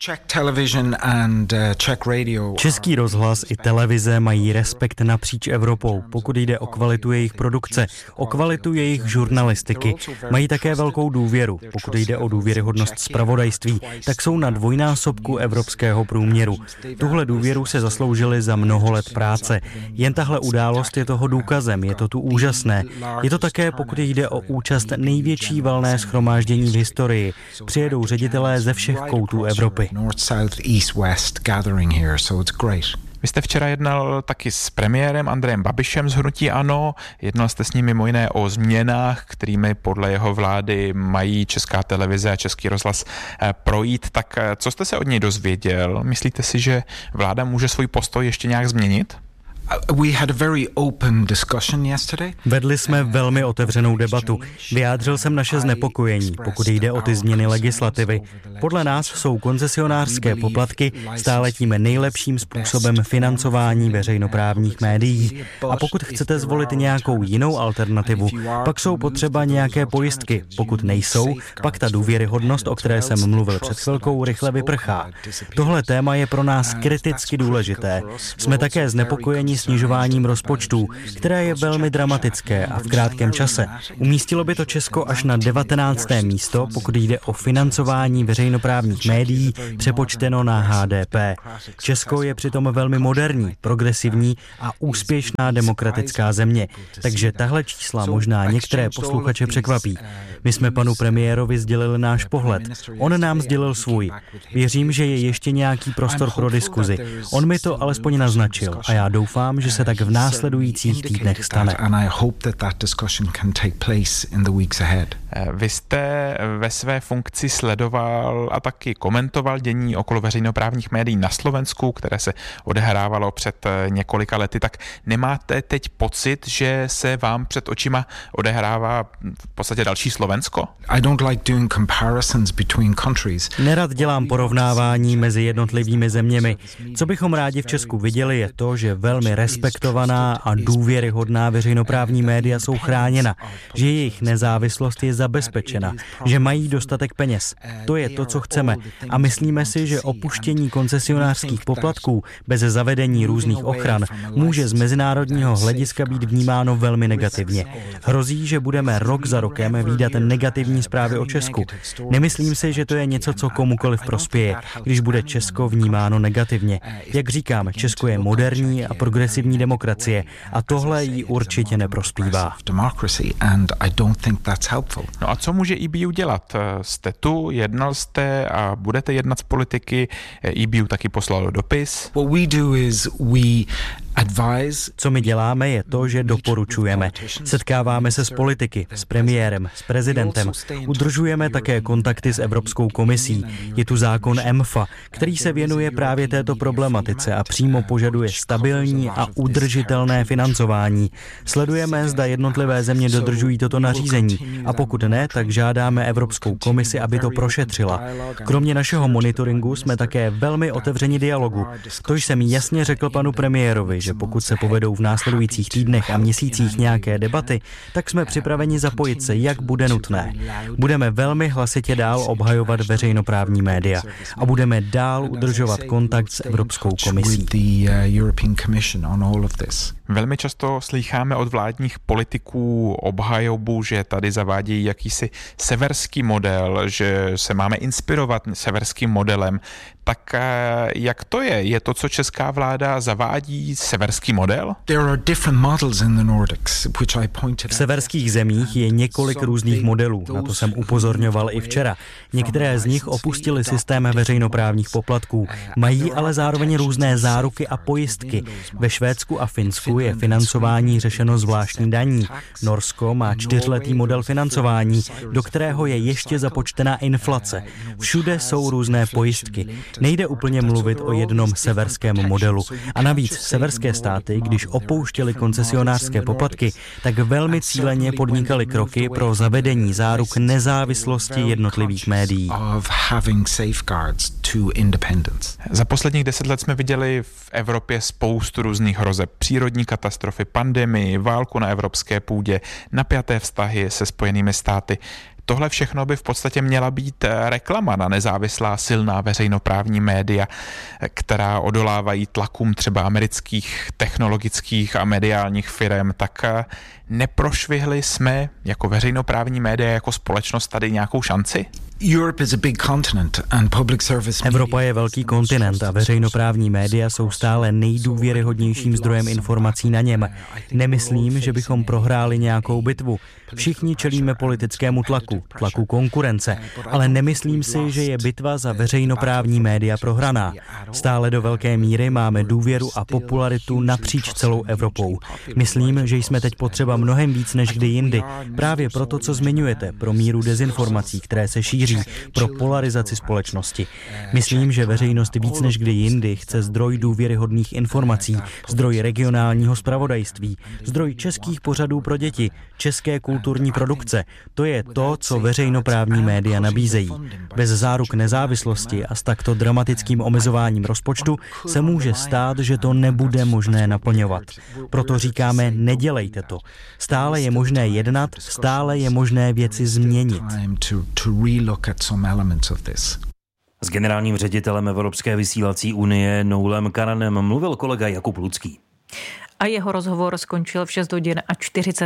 Český rozhlas i televize mají respekt napříč Evropou, pokud jde o kvalitu jejich produkce, o kvalitu jejich žurnalistiky. Mají také velkou důvěru. Pokud jde o důvěryhodnost zpravodajství, tak jsou na dvojnásobku evropského průměru. Tuhle důvěru se zasloužili za mnoho let práce. Jen tahle událost je toho důkazem, je to tu úžasné. Je to také, pokud jde o účast největší valné shromáždění v historii. Přijedou ředitelé ze všech koutů Evropy. North, south, east, west gathering here, so it's great. Vy jste včera jednal taky s premiérem Andrejem Babišem z hnutí ANO, jednal jste s ním mimo jiné o změnách, kterými podle jeho vlády mají Česká televize a Český rozhlas projít. Tak co jste se od něj dozvěděl? Myslíte si, že vláda může svůj postoj ještě nějak změnit? Vedli jsme velmi otevřenou debatu. Vyjádřil jsem naše znepokojení, pokud jde o ty změny legislativy. Podle nás jsou koncesionářské poplatky stále tím nejlepším způsobem financování veřejnoprávních médií. A pokud chcete zvolit nějakou jinou alternativu, pak jsou potřeba nějaké pojistky. Pokud nejsou, pak ta důvěryhodnost, o které jsem mluvil před chvilkou, rychle vyprchá. Tohle téma je pro nás kriticky důležité. Jsme také znepokojeni snižováním rozpočtů, které je velmi dramatické a v krátkém čase. Umístilo by to Česko až na 19. místo, pokud jde o financování veřejnoprávních médií přepočteno na HDP. Česko je přitom velmi moderní, progresivní a úspěšná demokratická země, takže tahle čísla možná některé posluchače překvapí. My jsme panu premiérovi sdělili náš pohled, on nám sdělil svůj. Věřím, že je ještě nějaký prostor pro diskuzi. On mi to alespoň naznačil a já doufám, že se tak v následujících týdnech stane. Vy jste ve své funkci sledoval a taky komentoval dění okolo veřejnoprávních médií na Slovensku, které se odehrávalo před několika lety. Tak nemáte teď pocit, že se vám před očima odehrává v podstatě další Slovensko? Nerad dělám porovnávání mezi jednotlivými zeměmi. Co bychom rádi v Česku viděli, je to, že velmi respektovaná a důvěryhodná veřejnoprávní média jsou chráněna, že jejich nezávislost je zabezpečena, že mají dostatek peněz. To je to, co chceme. A myslíme si, že opuštění koncesionářských poplatků bez zavedení různých ochran může z mezinárodního hlediska být vnímáno velmi negativně. Hrozí, že budeme rok za rokem vídat negativní zprávy o Česku. Nemyslím si, že to je něco, co komukoliv prospěje, když bude Česko vnímáno negativně. Jak říkám, Česko je moderní a progresivní demokracie a tohle jí určitě neprospívá. No a co může EBU dělat? Jste tu, jednal jste a budete jednat s politiky. EBU taky poslalo dopis. Co my děláme, je to, že doporučujeme. Setkáváme se s politiky, s premiérem, s prezidentem. Udržujeme také kontakty s Evropskou komisí. Je tu zákon EMFA, který se věnuje právě této problematice a přímo požaduje stabilní a udržitelné financování. Sledujeme, zda jednotlivé země dodržují toto nařízení a pokud ne, tak žádáme Evropskou komisi, aby to prošetřila. Kromě našeho monitoringu jsme také velmi otevřeni dialogu. To jsem jasně řekl panu premiérovi, že pokud se povedou v následujících týdnech a měsících nějaké debaty, tak jsme připraveni zapojit se, jak bude nutné. Budeme velmi hlasitě dál obhajovat veřejnoprávní média a budeme dál udržovat kontakt s Evropskou komisí. Velmi často slýcháme od vládních politiků obhajobu, že tady zavádějí jakýsi severský model, že se máme inspirovat severským modelem. Tak jak to je? Je to, co česká vláda zavádí, severský model? V severských zemích je několik různých modelů, na to jsem upozorňoval i včera. Některé z nich opustily systém veřejnoprávních poplatků, mají ale zároveň různé záruky a pojistky. Ve Švédsku a Finsku je financování řešeno zvláštní daní. Norsko má 4letý model financování, do kterého je ještě započtená inflace. Všude jsou různé pojistky. Nejde úplně mluvit o jednom severském modelu. A navíc severské státy, když opouštěly koncesionářské poplatky, tak velmi cíleně podnikaly kroky pro zavedení záruk nezávislosti jednotlivých médií. Za posledních 10 let jsme viděli v Evropě spoustu různých hrozeb. Přírodní katastrofy, pandemii, válku na evropské půdě, napjaté vztahy se Spojenými státy. Tohle všechno by v podstatě měla být reklama na nezávislá silná veřejnoprávní média, která odolávají tlakům třeba amerických technologických a mediálních firem. Tak neprošvihli jsme jako veřejnoprávní média, jako společnost tady nějakou šanci? Evropa je velký kontinent a veřejnoprávní média jsou stále nejdůvěryhodnějším zdrojem informací na něm. Nemyslím, že bychom prohráli nějakou bitvu. Všichni čelíme politickému tlaku konkurence, ale nemyslím si, že je bitva za veřejnoprávní média prohraná. Stále do velké míry máme důvěru a popularitu napříč celou Evropou. Myslím, že jsme teď potřeba mnohem víc než kdy jindy. Právě proto, co zmiňujete, pro míru dezinformací, které se šíří, pro polarizaci společnosti. Myslím, že veřejnost víc než kdy jindy chce zdroj důvěryhodných informací, zdroj regionálního zpravodajství, zdroj českých pořadů pro děti, české kulturní produkce. To je to, co veřejnoprávní média nabízejí. Bez záruk nezávislosti a s takto dramatickým omezováním rozpočtu se může stát, že to nebude možné naplňovat. Proto říkáme, nedělejte to. Stále je možné jednat, stále je možné věci změnit. S generálním ředitelem Evropské vysílací unie Noelem Cannanem mluvil kolega Jakub Lucký. A jeho rozhovor skončil v 6 hodin a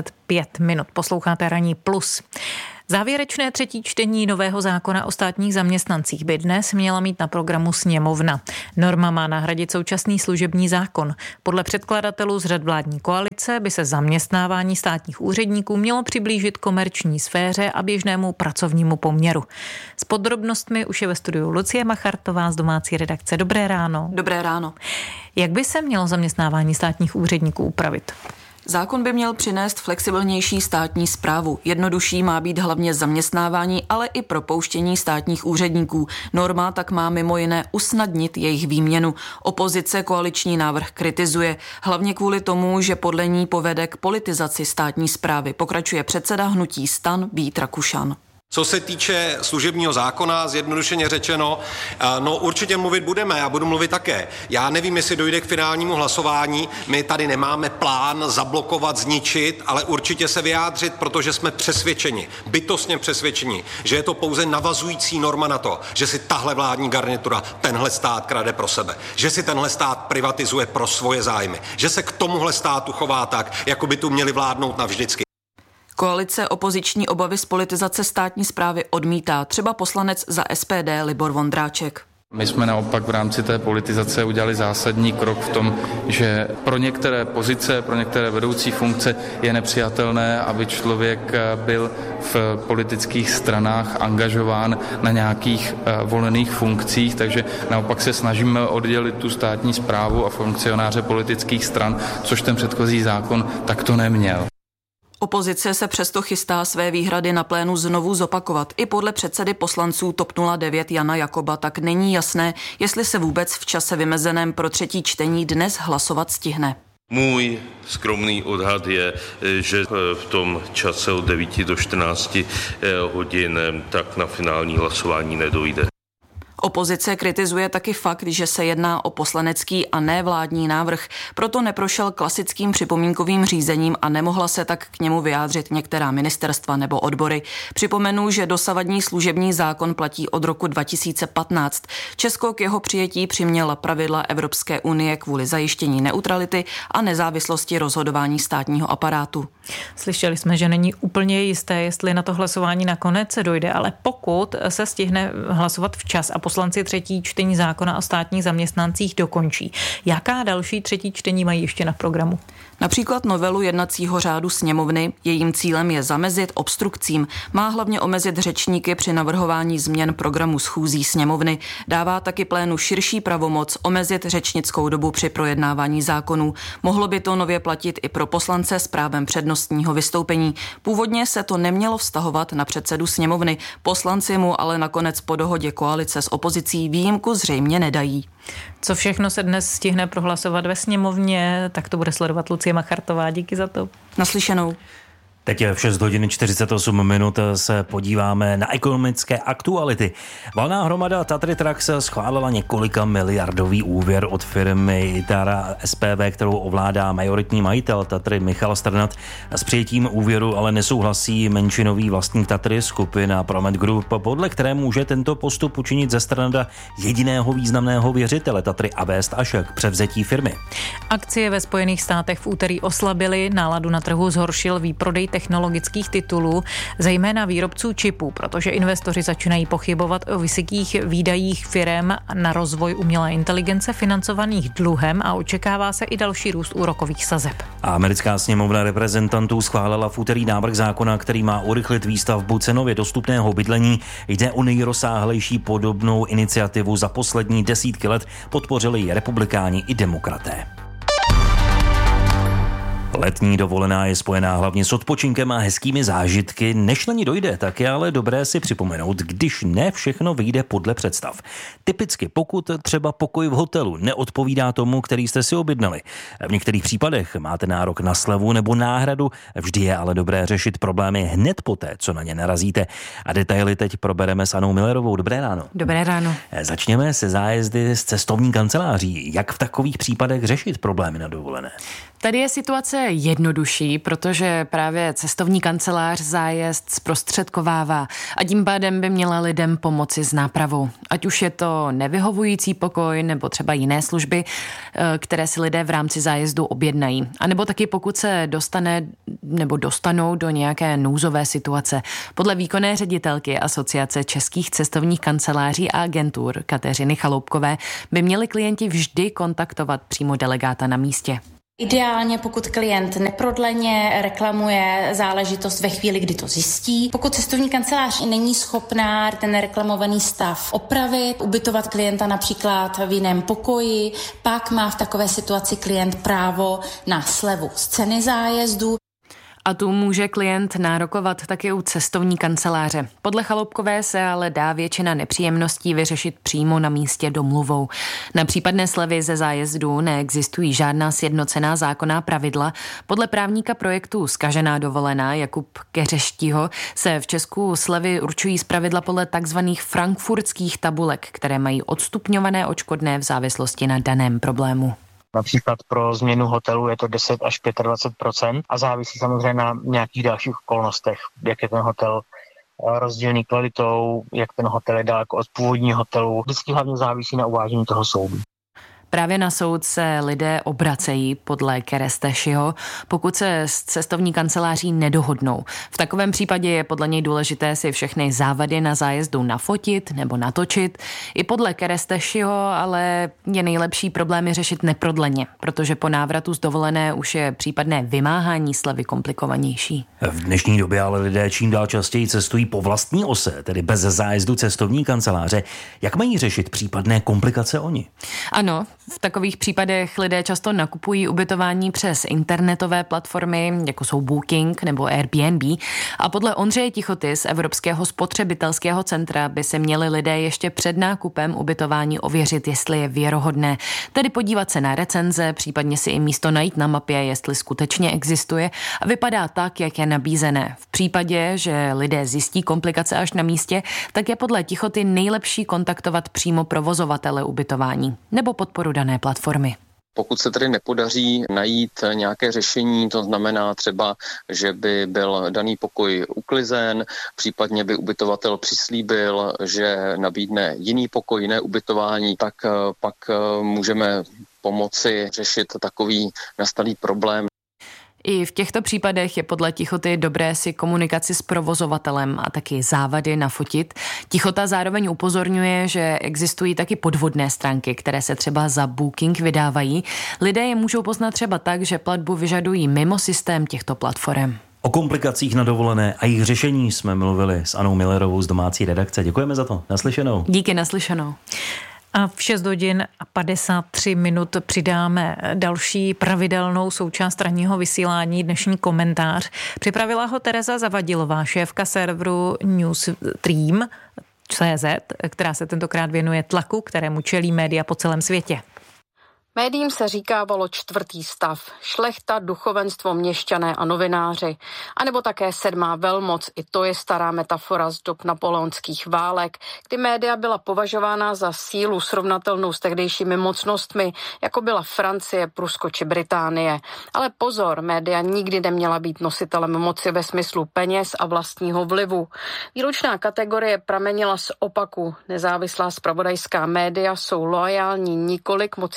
45 minut. Posloucháte Ranní plus. Závěrečné třetí čtení nového zákona o státních zaměstnancích by dnes měla mít na programu sněmovna. Norma má nahradit současný služební zákon. Podle předkladatelů z řad vládní koalice by se zaměstnávání státních úředníků mělo přiblížit komerční sféře a běžnému pracovnímu poměru. S podrobnostmi už je ve studiu Lucie Machartová z domácí redakce. Dobré ráno. Dobré ráno. Jak by se mělo zaměstnávání státních úředníků upravit? Zákon by měl přinést flexibilnější státní správu. Jednodušší má být hlavně zaměstnávání, ale i propouštění státních úředníků. Norma tak má mimo jiné usnadnit jejich výměnu. Opozice koaliční návrh kritizuje, hlavně kvůli tomu, že podle ní povede k politizaci státní správy. Pokračuje předseda hnutí STAN Vít Rakušan. Co se týče služebního zákona, zjednodušeně řečeno, určitě mluvit budeme, já budu mluvit také. Já nevím, jestli dojde k finálnímu hlasování, my tady nemáme plán zablokovat, zničit, ale určitě se vyjádřit, protože jsme přesvědčeni, bytostně přesvědčeni, že je to pouze navazující norma na to, že si tahle vládní garnitura tenhle stát krade pro sebe, že si tenhle stát privatizuje pro svoje zájmy, že se k tomuhle státu chová tak, jako by tu měli vládnout navždycky. Koalice opoziční obavy z politizace státní správy odmítá, třeba poslanec za SPD Libor Vondráček. My jsme naopak v rámci té politizace udělali zásadní krok v tom, že pro některé pozice, pro některé vedoucí funkce je nepřijatelné, aby člověk byl v politických stranách angažován na nějakých volených funkcích, takže naopak se snažíme oddělit tu státní správu a funkcionáře politických stran, což ten předchozí zákon takto neměl. Opozice se přesto chystá své výhrady na plénu znovu zopakovat. I podle předsedy poslanců TOP 09 Jana Jakoba tak není jasné, jestli se vůbec v čase vymezeném pro třetí čtení dnes hlasovat stihne. Můj skromný odhad je, že v tom čase od 9 do 14 hodin tak na finální hlasování nedojde. Opozice kritizuje taky fakt, že se jedná o poslanecký a ne vládní návrh, proto neprošel klasickým připomínkovým řízením a nemohla se tak k němu vyjádřit některá ministerstva nebo odbory. Připomenu, že dosavadní služební zákon platí od roku 2015. Česko k jeho přijetí přiměla pravidla Evropské unie kvůli zajištění neutrality a nezávislosti rozhodování státního aparátu. Slyšeli jsme, že není úplně jisté, jestli na to hlasování nakonec se dojde, ale pokud se stihne hlasovat včas a poslanci třetí čtení zákona o státních zaměstnancích dokončí. Jaká další třetí čtení mají ještě na programu? Například novelu jednacího řádu sněmovny. Jejím cílem je zamezit obstrukcím. Má hlavně omezit řečníky při navrhování změn programu schůzí sněmovny. Dává taky plénu širší pravomoc omezit řečnickou dobu při projednávání zákonů. Mohlo by to nově platit i pro poslance s právem přednostního vystoupení. Původně se to nemělo vztahovat na předsedu sněmovny. Poslanci mu ale nakonec po dohodě koalice s opozicí výjimku zřejmě nedají. Co všechno se dnes stihne prohlasovat ve sněmovně, tak to bude sledovat Lucie Machartová. Díky za to. Naslyšenou. Teď v 6 hodin 48 minut se podíváme na ekonomické aktuality. Valná hromada Tatry Trucks schválila několika miliardový úvěr od firmy Tara SPV, kterou ovládá majoritní majitel Tatry Michal Strnad. S přijetím úvěru ale nesouhlasí menšinový vlastník Tatry, skupina Promet Group, podle které může tento postup učinit ze Strnada jediného významného věřitele Tatry a vést až k převzetí firmy. Akcie ve Spojených státech v úterý oslabily, náladu na trhu zhoršil výprodej technologických titulů, zejména výrobců čipů, protože investoři začínají pochybovat o vysokých výdajích firem na rozvoj umělé inteligence financovaných dluhem a očekává se i další růst úrokových sazeb. Americká sněmovna reprezentantů schválila v úterý návrh zákona, který má urychlit výstavbu cenově dostupného bydlení. Jde o nejrozsáhlejší podobnou iniciativu za poslední desítky let, podpořili ji republikáni i demokraté. Letní dovolená je spojená hlavně s odpočinkem a hezkými zážitky. Než na ní dojde, tak je ale dobré si připomenout, když ne všechno vyjde podle představ. Typicky pokud třeba pokoj v hotelu neodpovídá tomu, který jste si objednali. V některých případech máte nárok na slevu nebo náhradu, vždy je ale dobré řešit problémy hned poté, co na ně narazíte. A detaily teď probereme s Anou Millerovou. Dobré ráno. Dobré ráno. Začněme se zájezdy z cestovní kanceláří. Jak v takových případech řešit problémy na dovolené? Tady je situace jednodušší, protože právě cestovní kancelář zájezd zprostředkovává a tím pádem by měla lidem pomoci s nápravou. Ať už je to nevyhovující pokoj nebo třeba jiné služby, které si lidé v rámci zájezdu objednají. A nebo taky pokud se dostanou do nějaké nouzové situace. Podle výkonné ředitelky Asociace českých cestovních kanceláří a agentur Kateřiny Chaloupkové by měli klienti vždy kontaktovat přímo delegáta na místě. Ideálně, pokud klient neprodleně reklamuje záležitost ve chvíli, kdy to zjistí. Pokud cestovní kancelář není schopná ten reklamovaný stav opravit, ubytovat klienta například v jiném pokoji, pak má v takové situaci klient právo na slevu z ceny zájezdu. A tu může klient nárokovat taky u cestovní kanceláře. Podle Chaloupkové se ale dá většina nepříjemností vyřešit přímo na místě domluvou. Na případné slevy ze zájezdu neexistují žádná sjednocená zákonná pravidla. Podle právníka projektu Zkažená dovolená Jakub Keřeštího se v Česku slevy určují zpravidla podle takzvaných frankfurtských tabulek, které mají odstupňované odškodné v závislosti na daném problému. Například pro změnu hotelu je to 10 až 25% a závisí samozřejmě na nějakých dalších okolnostech, jak je ten hotel rozdílný kvalitou, jak ten hotel je daleko od původního hotelu. Vždycky hlavně závisí na uvážení toho soudu. Právě na soud se lidé obracejí podle Kerestešiho, pokud se s cestovní kanceláří nedohodnou. V takovém případě je podle něj důležité si všechny závady na zájezdu nafotit nebo natočit. I podle Kerestešiho ale je nejlepší problémy řešit neprodleně, protože po návratu z dovolené už je případné vymáhání slevy komplikovanější. V dnešní době ale lidé čím dál častěji cestují po vlastní ose, tedy bez zájezdu cestovní kanceláře. Jak mají řešit případné komplikace oni? Ano, v takových případech lidé často nakupují ubytování přes internetové platformy, jako jsou Booking nebo Airbnb. A podle Ondřeje Tichoty z Evropského spotřebitelského centra by se měli lidé ještě před nákupem ubytování ověřit, jestli je věrohodné. Tedy podívat se na recenze, případně si i místo najít na mapě, jestli skutečně existuje a vypadá tak, jak je nabízené. V případě, že lidé zjistí komplikace až na místě, tak je podle Tichoty nejlepší kontaktovat přímo provozovatele ubytování nebo podporu dané platformy. Pokud se tedy nepodaří najít nějaké řešení, to znamená třeba, že by byl daný pokoj uklizen, případně by ubytovatel přislíbil, že nabídne jiný pokoj, jiné ubytování, tak pak můžeme pomoci řešit takový nastalý problém. I v těchto případech je podle Tichoty dobré si komunikaci s provozovatelem a taky závady nafotit. Tichota zároveň upozorňuje, že existují taky podvodné stránky, které se třeba za Booking vydávají. Lidé je můžou poznat třeba tak, že platbu vyžadují mimo systém těchto platform. O komplikacích na dovolené a jejich řešení jsme mluvili s Anou Millerovou z domácí redakce. Děkujeme za to. Naslyšenou. Díky, naslyšenou. A v 6 hodin a 53 minut přidáme další pravidelnou součást ranního vysílání, dnešní komentář. Připravila ho Tereza Zavadilová, šéfka serveru Newsstream.cz, která se tentokrát věnuje tlaku, kterému čelí média po celém světě. Médiím se říkávalo čtvrtý stav, šlechta, duchovenstvo, měšťané a novináři. A nebo také sedmá velmoc, i to je stará metafora z dob napoleonských válek, kdy média byla považována za sílu srovnatelnou s tehdejšími mocnostmi, jako byla Francie, Prusko či Británie. Ale pozor, média nikdy neměla být nositelem moci ve smyslu peněz a vlastního vlivu. Výlučná kategorie pramenila z opaku. Nezávislá zpravodajská média jsou loajální nikoli k moci či politice,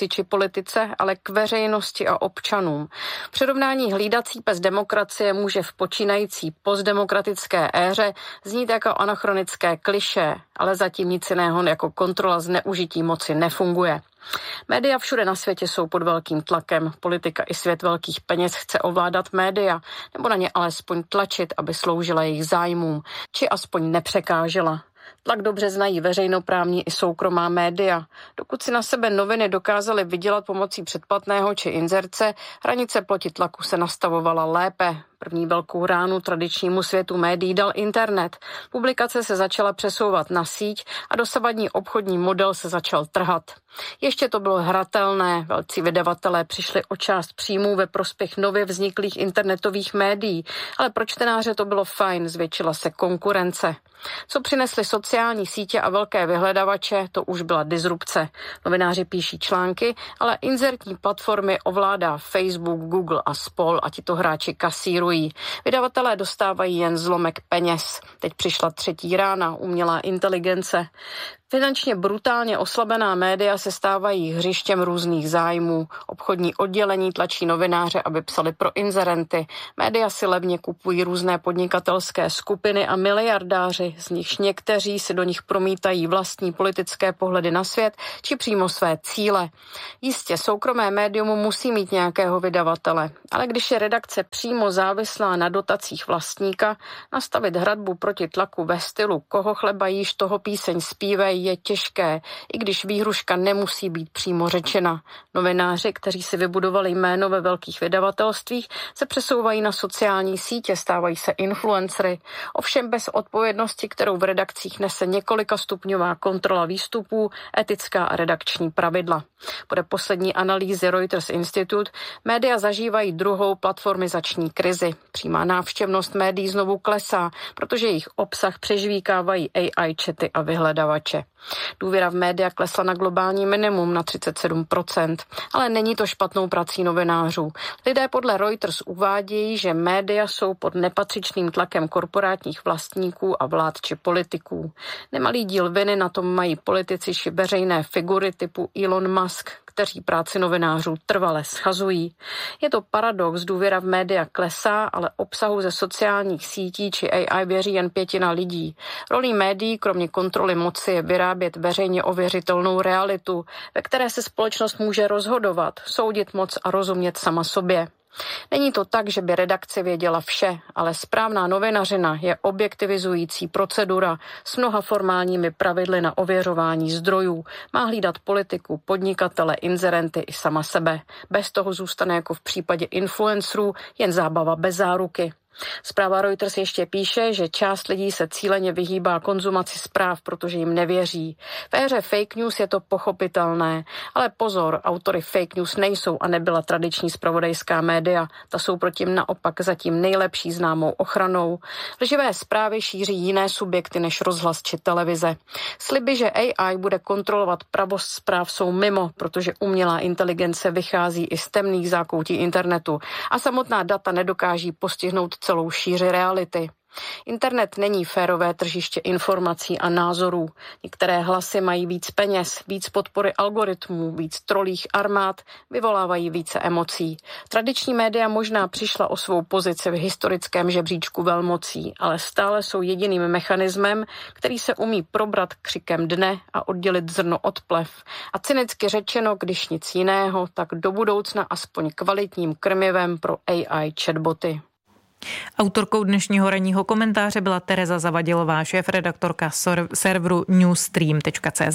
politice, ale k veřejnosti a občanům. Přirovnání hlídací pes demokracie může v počínající postdemokratické éře znít jako anachronické klišé, ale zatím nic jiného jako kontrola zneužití moci nefunguje. Média všude na světě jsou pod velkým tlakem. Politika i svět velkých peněz chce ovládat média, nebo na ně alespoň tlačit, aby sloužila jejich zájmům, či aspoň nepřekážela. Tlak dobře znají veřejnoprávní i soukromá média. Dokud si na sebe noviny dokázaly vydělat pomocí předplatného či inzerce, hranice proti tlaku se nastavovala lépe. První velkou ránu tradičnímu světu médií dal internet. Publikace se začala přesouvat na síť a dosavadní obchodní model se začal trhat. Ještě to bylo hratelné, velcí vydavatelé přišli o část příjmů ve prospěch nově vzniklých internetových médií, ale pro čtenáře to bylo fajn, zvětšila se konkurence. Co přinesly sociální sítě a velké vyhledavače, to už byla disrupce. Novináři píší články, ale inzertní platformy ovládá Facebook, Google a spol a tito hráči kasírují. Vydavatelé dostávají jen zlomek peněz. Teď přišla třetí rána, umělá inteligence. Finančně brutálně oslabená média se stávají hřištěm různých zájmů. Obchodní oddělení tlačí novináře, aby psali pro inzerenty. Média si levně kupují různé podnikatelské skupiny a miliardáři, z nichž někteří si do nich promítají vlastní politické pohledy na svět či přímo své cíle. Jistě, soukromé médium musí mít nějakého vydavatele, ale když je redakce přímo závislá na dotacích vlastníka, nastavit hradbu proti tlaku ve stylu koho chleba jíš, toho píseň zpívej, je těžké, i když výhruška nemusí být přímo řečena. Novináři, kteří si vybudovali jméno ve velkých vydavatelstvích, se přesouvají na sociální sítě, stávají se influencery, ovšem bez odpovědnosti, kterou v redakcích nese několikastupňová kontrola výstupů, etická a redakční pravidla. Podle poslední analýzy Reuters Institute média zažívají druhou platformizační krizi. Přímá návštěvnost médií znovu klesá, protože jejich obsah přežvíkávají AI chaty a vyhledavače. Důvěra v média klesla na globální minimum na 37%, ale není to špatnou prací novinářů. Lidé podle Reuters uvádějí, že média jsou pod nepatřičným tlakem korporátních vlastníků a vlád či politiků. Nemalý díl viny na tom mají politici či veřejné figury typu Elon Musk, kteří práci novinářů trvale schazují. Je to paradox, důvěra v média klesá, ale obsahu ze sociálních sítí či AI věří jen 1/5 lidí. Rolí médií, kromě kontroly moci, je vyrábět veřejně ověřitelnou realitu, ve které se společnost může rozhodovat, soudit moc a rozumět sama sobě. Není to tak, že by redakce věděla vše, ale správná novinařina je objektivizující procedura s mnoha formálními pravidly na ověřování zdrojů. Má hlídat politiku, podnikatele, inzerenty i sama sebe. Bez toho zůstane jako v případě influencerů jen zábava bez záruky. Zpráva Reuters ještě píše, že část lidí se cíleně vyhýbá konzumaci zpráv, protože jim nevěří. V éře fake news je to pochopitelné, ale pozor, autory fake news nejsou a nebyla tradiční zpravodajská média. Ta jsou proti naopak zatím nejlepší známou ochranou. Lživé zprávy šíří jiné subjekty než rozhlas či televize. Sliby, že AI bude kontrolovat pravost zpráv, jsou mimo, protože umělá inteligence vychází i z temných zákoutí internetu a samotná data nedokáží postihnout celou šíři reality. Internet není férové tržiště informací a názorů. Některé hlasy mají víc peněz, víc podpory algoritmů, víc trolích armád, vyvolávají více emocí. Tradiční média možná přišla o svou pozici v historickém žebříčku velmocí, ale stále jsou jediným mechanismem, který se umí probrat křikem dne a oddělit zrno od plev. A cynicky řečeno, když nic jiného, tak do budoucna aspoň kvalitním krmivem pro AI chatboty. Autorkou dnešního ranního komentáře byla Tereza Zavadilová, šéfredaktorka serveru newsstream.cz.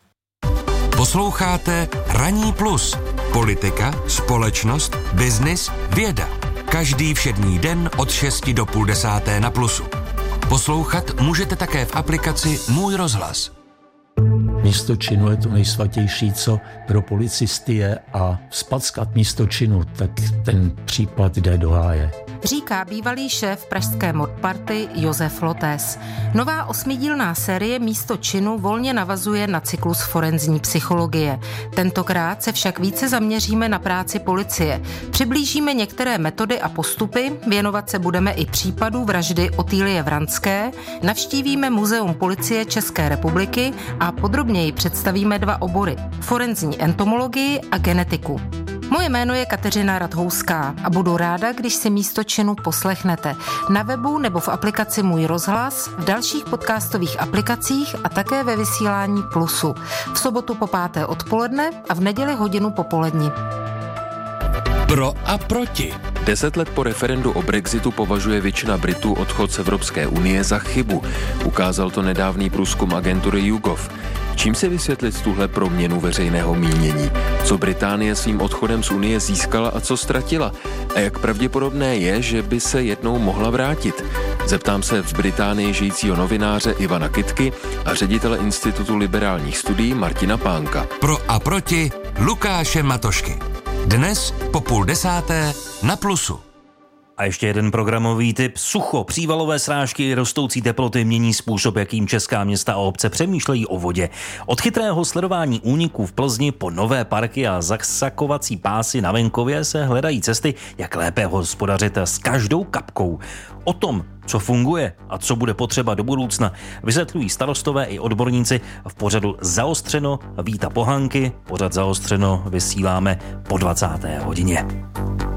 Posloucháte Ranní plus. Politika, společnost, biznis, věda. Každý všední den od 6 do 9:30 na Plusu. Poslouchat můžete také v aplikaci Můj rozhlas. Místo činu je to nejsvatější, co pro policisty je, a vzpackat místo činu, tak ten případ jde do háje. říká bývalý šéf pražské modparty Josef Lotés. Nová 8dílná série Místo činu volně navazuje na cyklus forenzní psychologie. Tentokrát se však více zaměříme na práci policie. Přiblížíme některé metody a postupy, věnovat se budeme i případu vraždy Otýlie Vranské, navštívíme Muzeum policie České republiky a podrobněji představíme 2 obory: forenzní entomologii a genetiku. Moje jméno je Kateřina Radhouská a budu ráda, když si Místo činu poslechnete na webu nebo v aplikaci Můj rozhlas, v dalších podcastových aplikacích a také ve vysílání Plusu. V sobotu po 5. odpoledne a v neděli hodinu popolední. Pro a proti. 10 let po referendu o Brexitu považuje většina Britů odchod z Evropské unie za chybu. Ukázal to nedávný průzkum agentury YouGov. Čím se vysvětlit tuhle proměnu veřejného mínění? Co Británie svým odchodem z Unie získala a co ztratila? A jak pravděpodobné je, že by se jednou mohla vrátit? Zeptám se v Británii žijícího novináře Ivana Kytky a ředitele Institutu liberálních studií Martina Pánka. Pro a proti Lukáše Matošky. Dnes po 9:30 na Plusu. A ještě jeden programový tip. Sucho, přívalové srážky, rostoucí teploty mění způsob, jakým česká města a obce přemýšlejí o vodě. Od chytrého sledování úniků v Plzni po nové parky a zasakovací pásy na venkově se hledají cesty, jak lépe hospodařit s každou kapkou. O tom, co funguje a co bude potřeba do budoucna, vysvětlují starostové i odborníci v pořadu Zaostřeno Víta Pohanky. Pořad Zaostřeno vysíláme po 20. hodině.